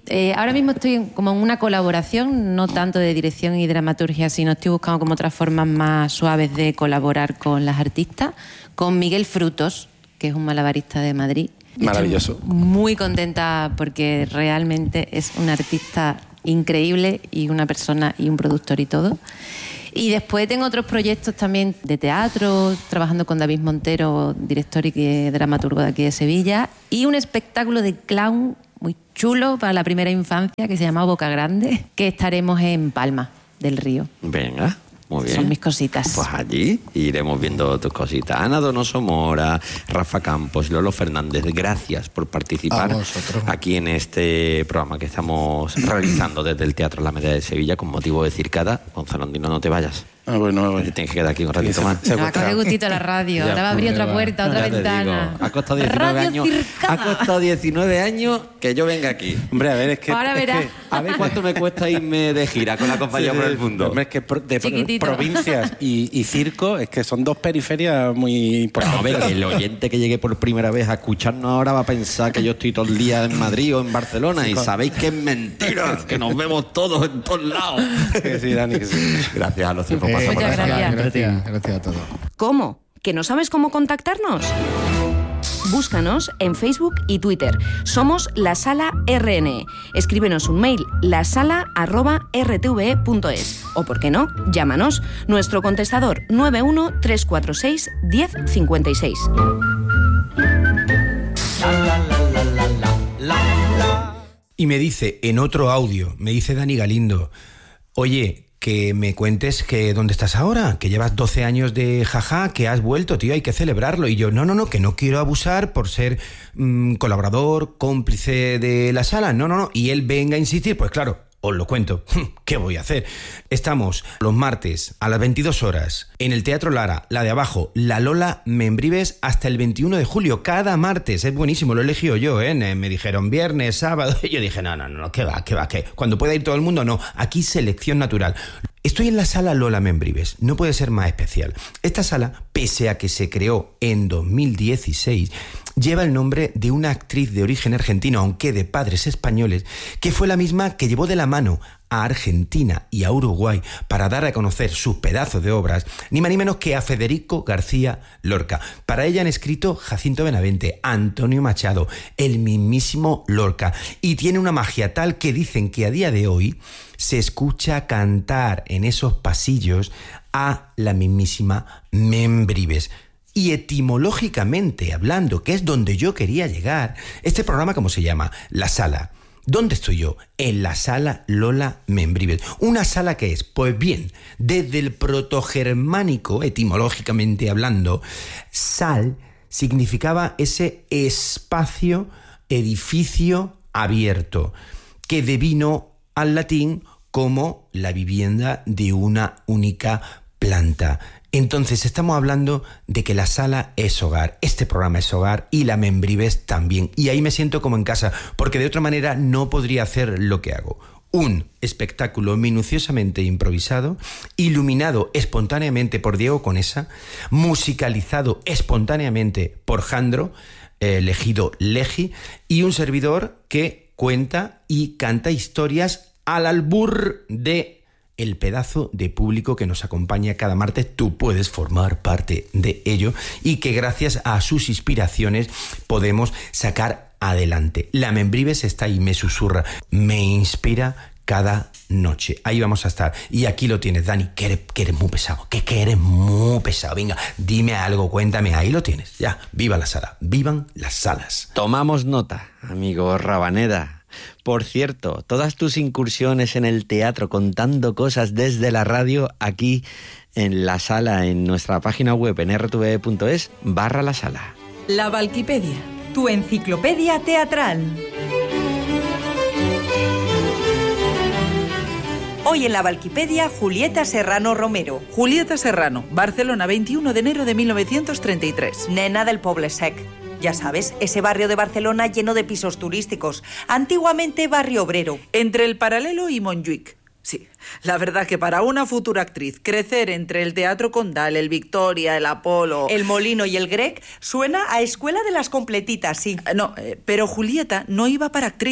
Eh, ahora mismo estoy en- como en una colaboración, no tanto de dirección y dramaturgia, sino estoy buscando como otras formas más suaves de colaborar con las artistas, con Miguel Frutos, que es un malabarista de Madrid. Maravilloso. Estoy muy contenta porque realmente es un artista increíble y una persona y un productor y todo. Y después tengo otros proyectos también de teatro, trabajando con David Montero, director y que- dramaturgo de aquí de Sevilla, y un espectáculo de clown muy chulo para la primera infancia que se llama Boca Grande, que estaremos en Palma del Río. Venga, muy bien. Son mis cositas. Pues allí iremos viendo tus cositas. Ana Donoso Mora, Rafa Campos, Lolo Fernández, gracias por participar A vosotros. aquí en este programa que estamos realizando desde el Teatro La Medalla de Sevilla con motivo de Circada. Gonzalo Andino, no te vayas. Ah, bueno, Te tienes que quedar aquí un ratito más. Me va a coger gustito la radio, ahora va a abrir otra puerta, otra Ya te ventana. digo, ha costado diecinueve Radio años. Circada. Ha costado diecinueve años que yo venga aquí. Hombre, a ver, es que... Ahora es verás. que- A ver cuánto me cuesta irme de gira con la compañía Sí, por sí, el mundo. Hombre, es que pro- de pro- Chiquitito. provincias y, y circo es que son dos periferias muy Pero a importantes. ver, el oyente que llegue por primera vez a escucharnos ahora va a pensar que yo estoy todo el día en Madrid o en Barcelona y sabéis que es mentira, que nos vemos todos en todos lados. Que sí, Dani, que sí. Gracias a los tiempos Eh, pasados por Muchas aquí. gracias. Gracias, gracias a todos. ¿Cómo? ¿Que no sabes cómo contactarnos? Búscanos en Facebook y Twitter. Somos La Sala R N E. Escríbenos un mail, lasala arroba r t v e punto es. O, por qué no, llámanos. Nuestro contestador nueve uno tres cuatro seis uno cero cinco seis. Y me dice, en otro audio, me dice Dani Galindo, oye, que me cuentes que dónde estás ahora, que llevas doce años de jaja, que has vuelto, tío, hay que celebrarlo. Y yo, no, no, no, que no quiero abusar por ser mmm, colaborador, cómplice de la sala, no, no, no. Y él venga a insistir, pues claro, os lo cuento. ¿Qué voy a hacer? Estamos los martes a las veintidós horas en el Teatro Lara, la de abajo, La Lola Membrives, hasta el veintiuno de julio, cada martes. Es buenísimo, lo he elegido yo, ¿eh? Me dijeron viernes, sábado, y yo dije, no, no, no, ¿qué va, qué va, qué? Cuando pueda ir todo el mundo, no. Aquí selección natural. Estoy en la sala Lola Membrives, no puede ser más especial. Esta sala, pese a que se creó en dos mil dieciséis, lleva el nombre de una actriz de origen argentino, aunque de padres españoles, que fue la misma que llevó de la mano a Argentina y a Uruguay para dar a conocer sus pedazos de obras, ni más ni menos que a Federico García Lorca. Para ella han escrito Jacinto Benavente, Antonio Machado, el mismísimo Lorca, y tiene una magia tal que dicen que a día de hoy se escucha cantar en esos pasillos a la mismísima Membrives. Y etimológicamente hablando, que es donde yo quería llegar, este programa, ¿cómo se llama? La Sala. ¿Dónde estoy yo? En la Sala Lola Membrives. ¿Una sala que es? Pues bien, desde el protogermánico, etimológicamente hablando, sal significaba ese espacio, edificio abierto, que devino al latín como la vivienda de una única planta. Entonces estamos hablando de que la sala es hogar, este programa es hogar y la Membrives también. Y ahí me siento como en casa, porque de otra manera no podría hacer lo que hago. Un espectáculo minuciosamente improvisado, iluminado espontáneamente por Diego Conesa, musicalizado espontáneamente por Jandro, eh, elegido Legi, y un servidor que cuenta y canta historias al albur de el pedazo de público que nos acompaña cada martes. Tú puedes formar parte de ello y que gracias a sus inspiraciones podemos sacar adelante. La Membrives está ahí, me susurra, me inspira cada noche. Ahí vamos a estar. Y aquí lo tienes, Dani, que eres, que eres muy pesado, que, que eres muy pesado. Venga, dime algo, cuéntame. Ahí lo tienes. Ya, viva la sala, vivan las salas. Tomamos nota, amigo Rabaneda. Por cierto, todas tus incursiones en el teatro contando cosas desde la radio, aquí en la sala, en nuestra página web en r t v e punto es barra la sala. La Valquipedia, tu enciclopedia teatral. Hoy en la Valquipedia, Julieta Serrano Romero. Julieta Serrano, Barcelona, veintiuno de enero de mil novecientos treinta y tres. Nena del Poble Sec. Ya sabes, ese barrio de Barcelona lleno de pisos turísticos. Antiguamente barrio obrero. Entre el Paralelo y Montjuïc. Sí, la verdad que para una futura actriz, crecer entre el Teatro Condal, el Victoria, el Apolo... El Molino y el Grec suena a escuela de las completitas, sí. No, eh, pero Julieta no iba para actriz.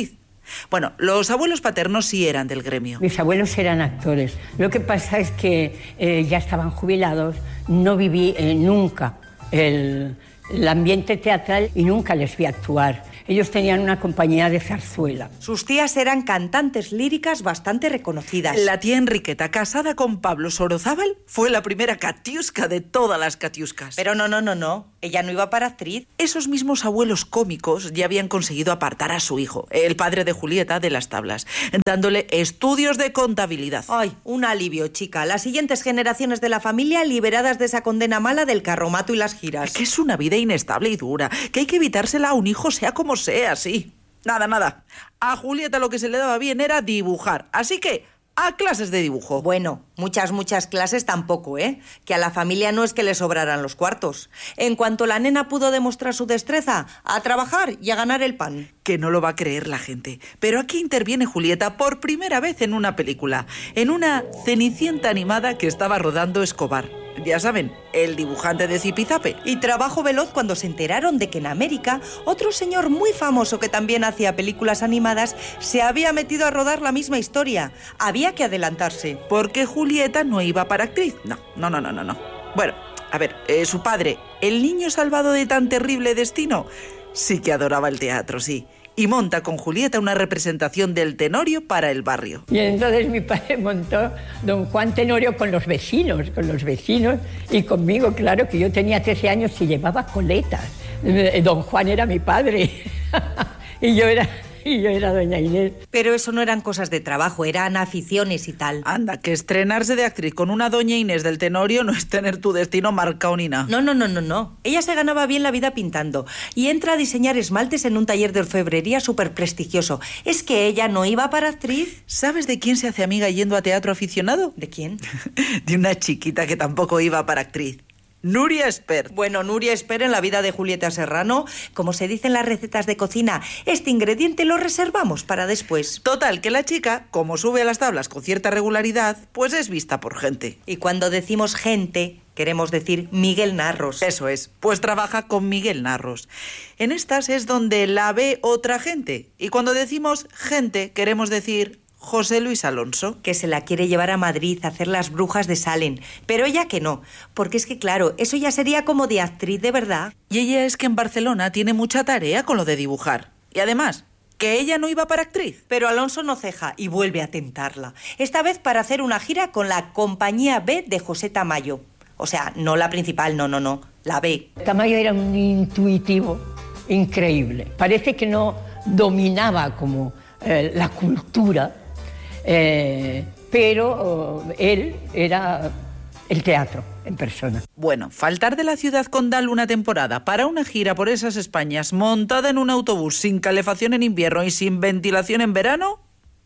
Bueno, los abuelos paternos sí eran del gremio. Mis abuelos eran actores. Lo que pasa es que eh, ya estaban jubilados, no viví eh, nunca el, el ambiente teatral y nunca les vi actuar. Ellos tenían una compañía de zarzuela. Sus tías eran cantantes líricas bastante reconocidas. La tía Enriqueta, casada con Pablo Sorozábal, fue la primera Katiuska de todas las Katiuskas. Pero no, no, no, no. Ella no iba para actriz. Esos mismos abuelos cómicos ya habían conseguido apartar a su hijo, el padre de Julieta, de las tablas, dándole estudios de contabilidad. Ay, un alivio, chica. Las siguientes generaciones de la familia liberadas de esa condena mala del carromato y las giras. Que es una vida inestable y dura, que hay que evitársela a un hijo sea como sea, sí. Nada, nada. A Julieta lo que se le daba bien era dibujar. Así que, a clases de dibujo. Bueno, muchas, muchas clases tampoco, ¿eh? Que a la familia no es que le sobraran los cuartos. En cuanto la nena pudo demostrar su destreza, a trabajar y a ganar el pan. Que no lo va a creer la gente. Pero aquí interviene Julieta por primera vez en una película. En una Cenicienta animada que estaba rodando Escobar. Ya saben, el dibujante de Zipizape. Y trabajo veloz cuando se enteraron de que en América otro señor muy famoso que también hacía películas animadas se había metido a rodar la misma historia. Había que adelantarse. Porque Julieta no iba para actriz. No, no, no, no, no. no. Bueno, a ver, eh, su padre, el niño salvado de tan terrible destino, sí que adoraba el teatro, sí. Y monta con Julieta una representación del Tenorio para el barrio. Y entonces mi padre montó Don Juan Tenorio con los vecinos, con los vecinos, y conmigo, claro, que yo tenía trece años y llevaba coletas. Don Juan era mi padre y yo era... Y yo era doña Inés. Pero eso no eran cosas de trabajo, eran aficiones y tal. Anda, que estrenarse de actriz con una doña Inés del Tenorio no es tener tu destino marcado ni nada. No, no, no, no, no. Ella se ganaba bien la vida pintando y entra a diseñar esmaltes en un taller de orfebrería súper prestigioso. Es que ella no iba para actriz. ¿Sabes de quién se hace amiga yendo a teatro aficionado? ¿De quién? De una chiquita que tampoco iba para actriz. Nuria Espert. Bueno, Nuria Espert en la vida de Julieta Serrano, como se dice en las recetas de cocina, este ingrediente lo reservamos para después. Total, que la chica, como sube a las tablas con cierta regularidad, pues es vista por gente. Y cuando decimos gente, queremos decir Miguel Narros. Eso es, pues trabaja con Miguel Narros. En estas es donde la ve otra gente. Y cuando decimos gente, queremos decir José Luis Alonso. Que se la quiere llevar a Madrid a hacer Las Brujas de Salem, pero ella que no, porque es que claro, eso ya sería como de actriz de verdad. Y ella es que en Barcelona tiene mucha tarea con lo de dibujar. Y además, que ella no iba para actriz. Pero Alonso no ceja y vuelve a tentarla. Esta vez para hacer una gira con la Compañía B de José Tamayo. O sea, no la principal, no, no, no, la B. Tamayo era un intuitivo increíble. Parece que no dominaba como eh, la cultura, Eh, pero oh, él era el teatro en persona. Bueno, faltar de la ciudad condal una temporada para una gira por esas Españas montada en un autobús sin calefacción en invierno y sin ventilación en verano,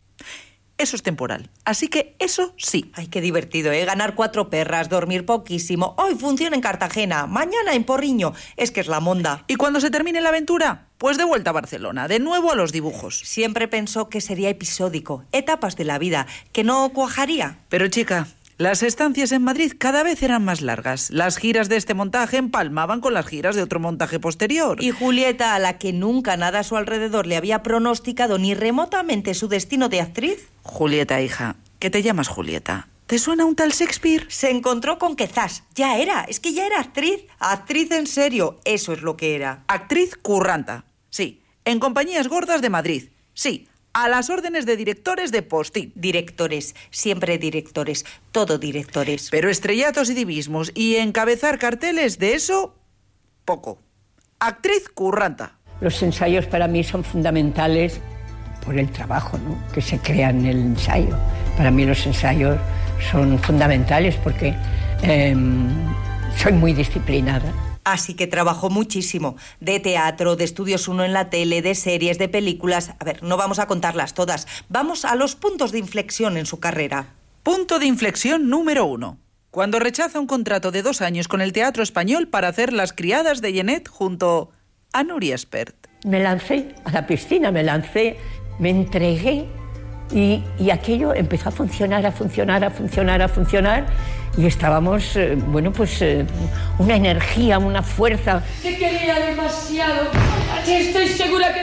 eso es temporal. Así que eso sí. Ay, qué divertido, ¿eh? Ganar cuatro perras, dormir poquísimo. Hoy funciona en Cartagena, mañana en Porriño. Es que es la monda. ¿Y cuando se termine la aventura? Pues de vuelta a Barcelona, de nuevo a los dibujos. Siempre pensó que sería episódico, etapas de la vida, que no cuajaría. Pero chica, las estancias en Madrid cada vez eran más largas. Las giras de este montaje empalmaban con las giras de otro montaje posterior. Y Julieta, a la que nunca nada a su alrededor le había pronosticado ni remotamente su destino de actriz. Julieta, hija, ¿qué te llamas Julieta? ¿Te suena un tal Shakespeare? Se encontró con que zas, ya era, es que ya era actriz. Actriz en serio, eso es lo que era. Actriz curranta, sí, en compañías gordas de Madrid, sí. A las órdenes de directores de postín. Directores, siempre directores, todo directores. Pero estrellatos y divismos y encabezar carteles, de eso, poco. Actriz curranta. Los ensayos para mí son fundamentales por el trabajo, ¿no?, que se crea en el ensayo. Para mí los ensayos son fundamentales porque eh, soy muy disciplinada. Así que trabajó muchísimo, de teatro, de Estudios uno en la tele, de series, de películas. A ver, no vamos a contarlas todas. Vamos a los puntos de inflexión en su carrera. Punto de inflexión número uno. Cuando rechaza un contrato de dos años con el Teatro Español para hacer Las Criadas de Genet junto a Nuria Espert. Me lancé a la piscina, me lancé, me entregué y, y aquello empezó a funcionar, a funcionar, a funcionar, a funcionar. Y estábamos, eh, bueno, pues eh, una energía, una fuerza. Te quería demasiado. Estoy segura que de haberla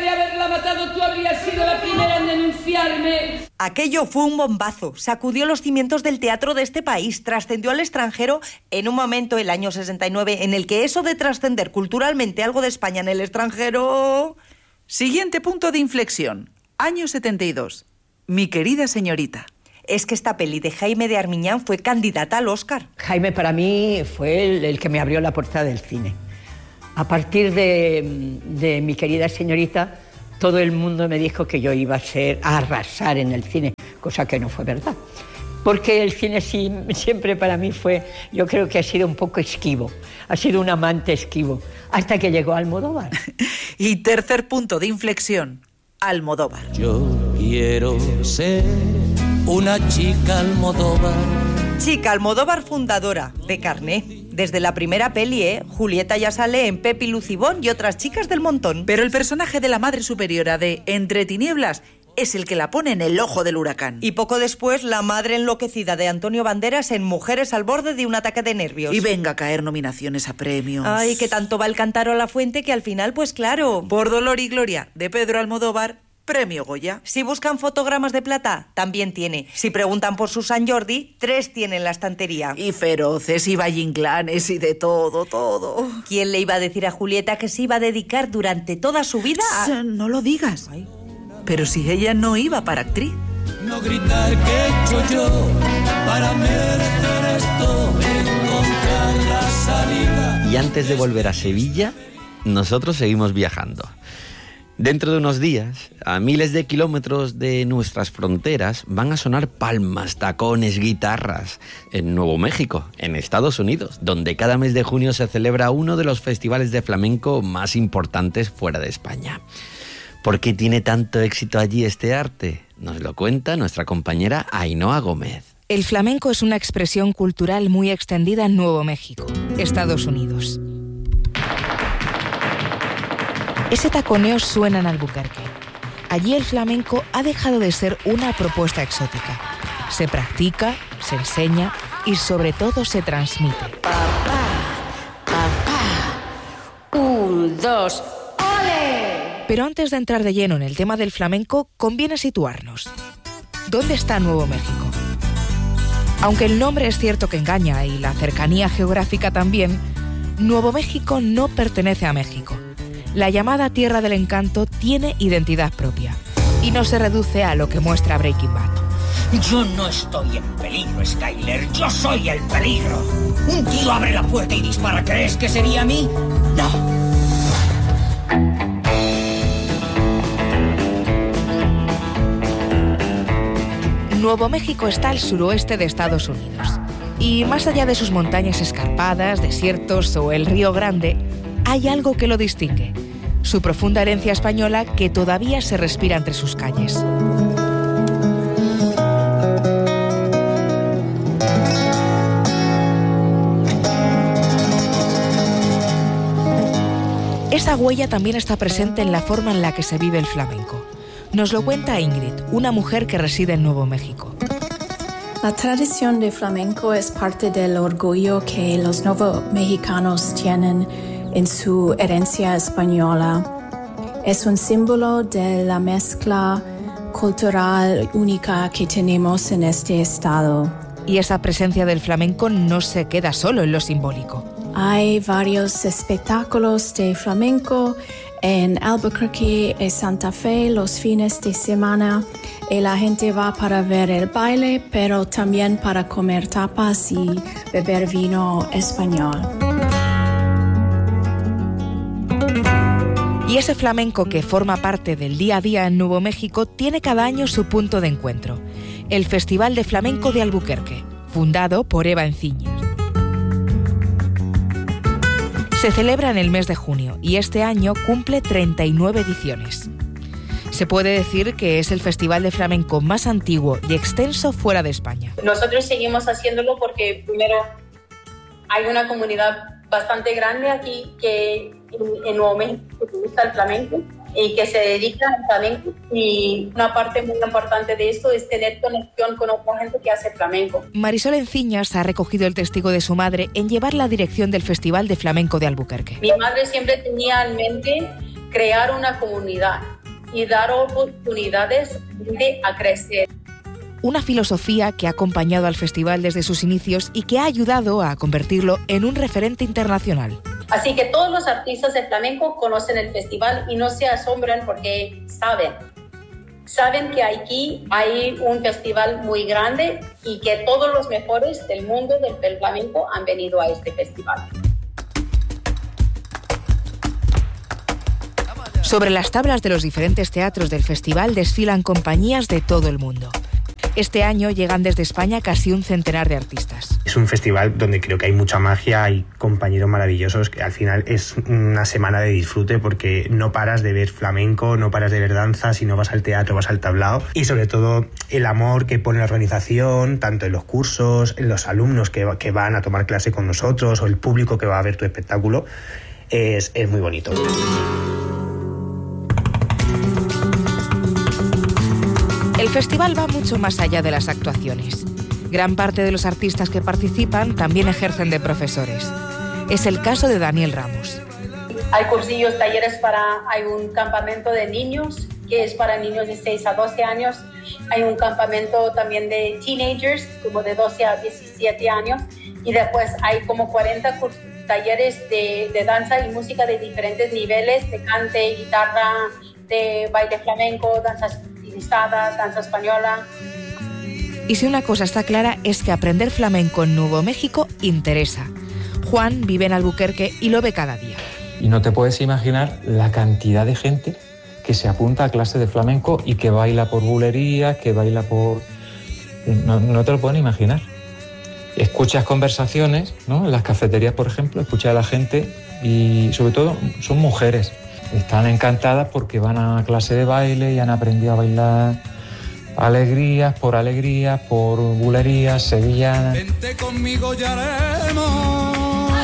la matado tú habrías sido la primera en denunciarme. Aquello fue un bombazo, sacudió los cimientos del teatro de este país, trascendió al extranjero en un momento, el año sesenta y nueve, en el que eso de trascender culturalmente algo de España en el extranjero... Siguiente punto de inflexión, año setenta y dos. Mi querida señorita. Es que esta peli de Jaime de Armiñán fue candidata al Oscar. Jaime para mí fue el, el que me abrió la puerta del cine. A partir de, de Mi querida señorita, todo el mundo me dijo que yo iba a ser a arrasar en el cine, cosa que no fue verdad. Porque el cine sí, siempre para mí fue, yo creo que ha sido un poco esquivo, ha sido un amante esquivo, hasta que llegó Almodóvar. Y tercer punto de inflexión, Almodóvar. Yo quiero ser una chica Almodóvar. Chica Almodóvar, fundadora de Carné. Desde la primera peli, ¿eh? Julieta ya sale en Pepi Lucibón y otras chicas del montón. Pero el personaje de la madre superiora de Entre tinieblas es el que la pone en el ojo del huracán. Y poco después, la madre enloquecida de Antonio Banderas en Mujeres al borde de un ataque de nervios. Y venga a caer nominaciones a premios. Ay, que tanto va el cántaro a la fuente que al final, pues claro. Por Dolor y Gloria, de Pedro Almodóvar, premio Goya. Si buscan fotogramas de plata, también tiene. Si preguntan por Susan Jordi, tres tiene en la estantería. Y feroces, y vallinclanes, y de todo, todo. ¿Quién le iba a decir a Julieta que se iba a dedicar durante toda su vida a...? No lo digas. Ay. Pero si ella no iba para actriz. No gritar que he hecho yo para merecer esto, encontrar la salida. Y antes de volver a Sevilla, nosotros seguimos viajando. Dentro de unos días, a miles de kilómetros de nuestras fronteras, van a sonar palmas, tacones, guitarras en Nuevo México, en Estados Unidos, donde cada mes de junio se celebra uno de los festivales de flamenco más importantes fuera de España. ¿Por qué tiene tanto éxito allí este arte? Nos lo cuenta nuestra compañera Ainhoa Gómez. El flamenco es una expresión cultural muy extendida en Nuevo México, Estados Unidos. Ese taconeo suena en Albuquerque. Allí el flamenco ha dejado de ser una propuesta exótica. Se practica, se enseña y sobre todo se transmite. Papá, papá, un, dos, ¡ole! Pero antes de entrar de lleno en el tema del flamenco, conviene situarnos. ¿Dónde está Nuevo México? Aunque el nombre es cierto que engaña y la cercanía geográfica también, Nuevo México no pertenece a México. La llamada Tierra del Encanto tiene identidad propia y no se reduce a lo que muestra Breaking Bad. Yo no estoy en peligro, Skyler. Yo soy el peligro. Un tío abre la puerta y dispara. ¿Crees que sería a mí? No. Nuevo México está al suroeste de Estados Unidos. Y más allá de sus montañas escarpadas, desiertos o el Río Grande, hay algo que lo distingue. Su profunda herencia española que todavía se respira entre sus calles. Esa huella también está presente en la forma en la que se vive el flamenco. Nos lo cuenta Ingrid, una mujer que reside en Nuevo México. La tradición de flamenco es parte del orgullo que los novomexicanos tienen en su herencia española. Es un símbolo de la mezcla cultural única que tenemos en este estado. Y esa presencia del flamenco no se queda solo en lo simbólico. Hay varios espectáculos de flamenco en Albuquerque y Santa Fe los fines de semana y la gente va para ver el baile, pero también para comer tapas y beber vino español. Y ese flamenco que forma parte del día a día en Nuevo México tiene cada año su punto de encuentro, el Festival de Flamenco de Albuquerque, fundado por Eva Enciñas. Se celebra en el mes de junio y este año cumple treinta y nueve ediciones. Se puede decir que es el festival de flamenco más antiguo y extenso fuera de España. Nosotros seguimos haciéndolo porque primero hay una comunidad bastante grande aquí que en, en Nuevo México que gusta el flamenco y que se dedica al flamenco, y una parte muy importante de esto es tener conexión con otra gente que hace flamenco. Marisol Enciñas ha recogido el testigo de su madre en llevar la dirección del Festival de Flamenco de Albuquerque. Mi madre siempre tenía en mente crear una comunidad y dar oportunidades de a crecer. Una filosofía que ha acompañado al festival desde sus inicios y que ha ayudado a convertirlo en un referente internacional. Así que todos los artistas de flamenco conocen el festival y no se asombran porque saben. Saben que aquí hay un festival muy grande y que todos los mejores del mundo del flamenco han venido a este festival. Sobre las tablas de los diferentes teatros del festival desfilan compañías de todo el mundo. Este año llegan desde España casi un centenar de artistas. Es un festival donde creo que hay mucha magia, hay compañeros maravillosos, que al final es una semana de disfrute porque no paras de ver flamenco, no paras de ver danza, si no vas al teatro, vas al tablao. Y sobre todo el amor que pone la organización, tanto en los cursos, en los alumnos que, que van a tomar clase con nosotros o el público que va a ver tu espectáculo, es, es muy bonito. El festival va mucho más allá de las actuaciones. Gran parte de los artistas que participan también ejercen de profesores. Es el caso de Daniel Ramos. Hay cursillos, talleres para... Hay un campamento de niños, que es para niños de seis a doce años. Hay un campamento también de teenagers, como de doce a diecisiete años. Y después hay como cuarenta talleres de, de danza y música de diferentes niveles, de cante, guitarra, de baile flamenco, danza estilizada, danza española. Y si una cosa está clara es que aprender flamenco en Nuevo México interesa. Juan vive en Albuquerque y lo ve cada día. Y no te puedes imaginar la cantidad de gente que se apunta a clase de flamenco y que baila por bulerías, que baila por... No, no te lo pueden imaginar. Escuchas conversaciones, ¿no? En las cafeterías, por ejemplo, escuchas a la gente y sobre todo son mujeres. Están encantadas porque van a clase de baile y han aprendido a bailar alegrías por alegrías, por bulerías sevillanas. Vente conmigo y haremos.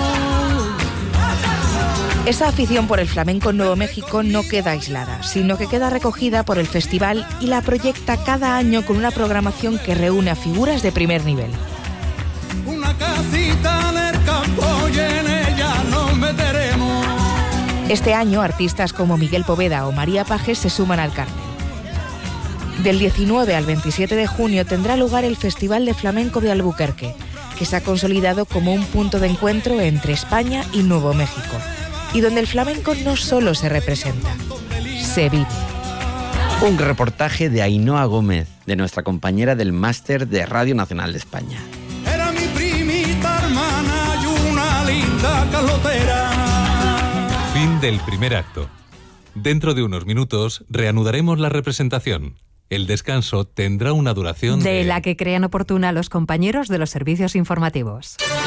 Esa afición por el flamenco en Nuevo México no queda aislada, sino que queda recogida por el festival y la proyecta cada año con una programación que reúne a figuras de primer nivel. Una casita del campo y en ella nos meteremos. Este año, artistas como Miguel Poveda o María Pajes se suman al cartel. Del diecinueve al veintisiete de junio tendrá lugar el Festival de Flamenco de Albuquerque, que se ha consolidado como un punto de encuentro entre España y Nuevo México, y donde el flamenco no solo se representa, se vive. Un reportaje de Ainhoa Gómez, de nuestra compañera del Máster de Radio Nacional de España. Era mi primita hermana y una linda calotera. Fin del primer acto. Dentro de unos minutos reanudaremos la representación. El descanso tendrá una duración de... de la que crean oportuna los compañeros de los servicios informativos.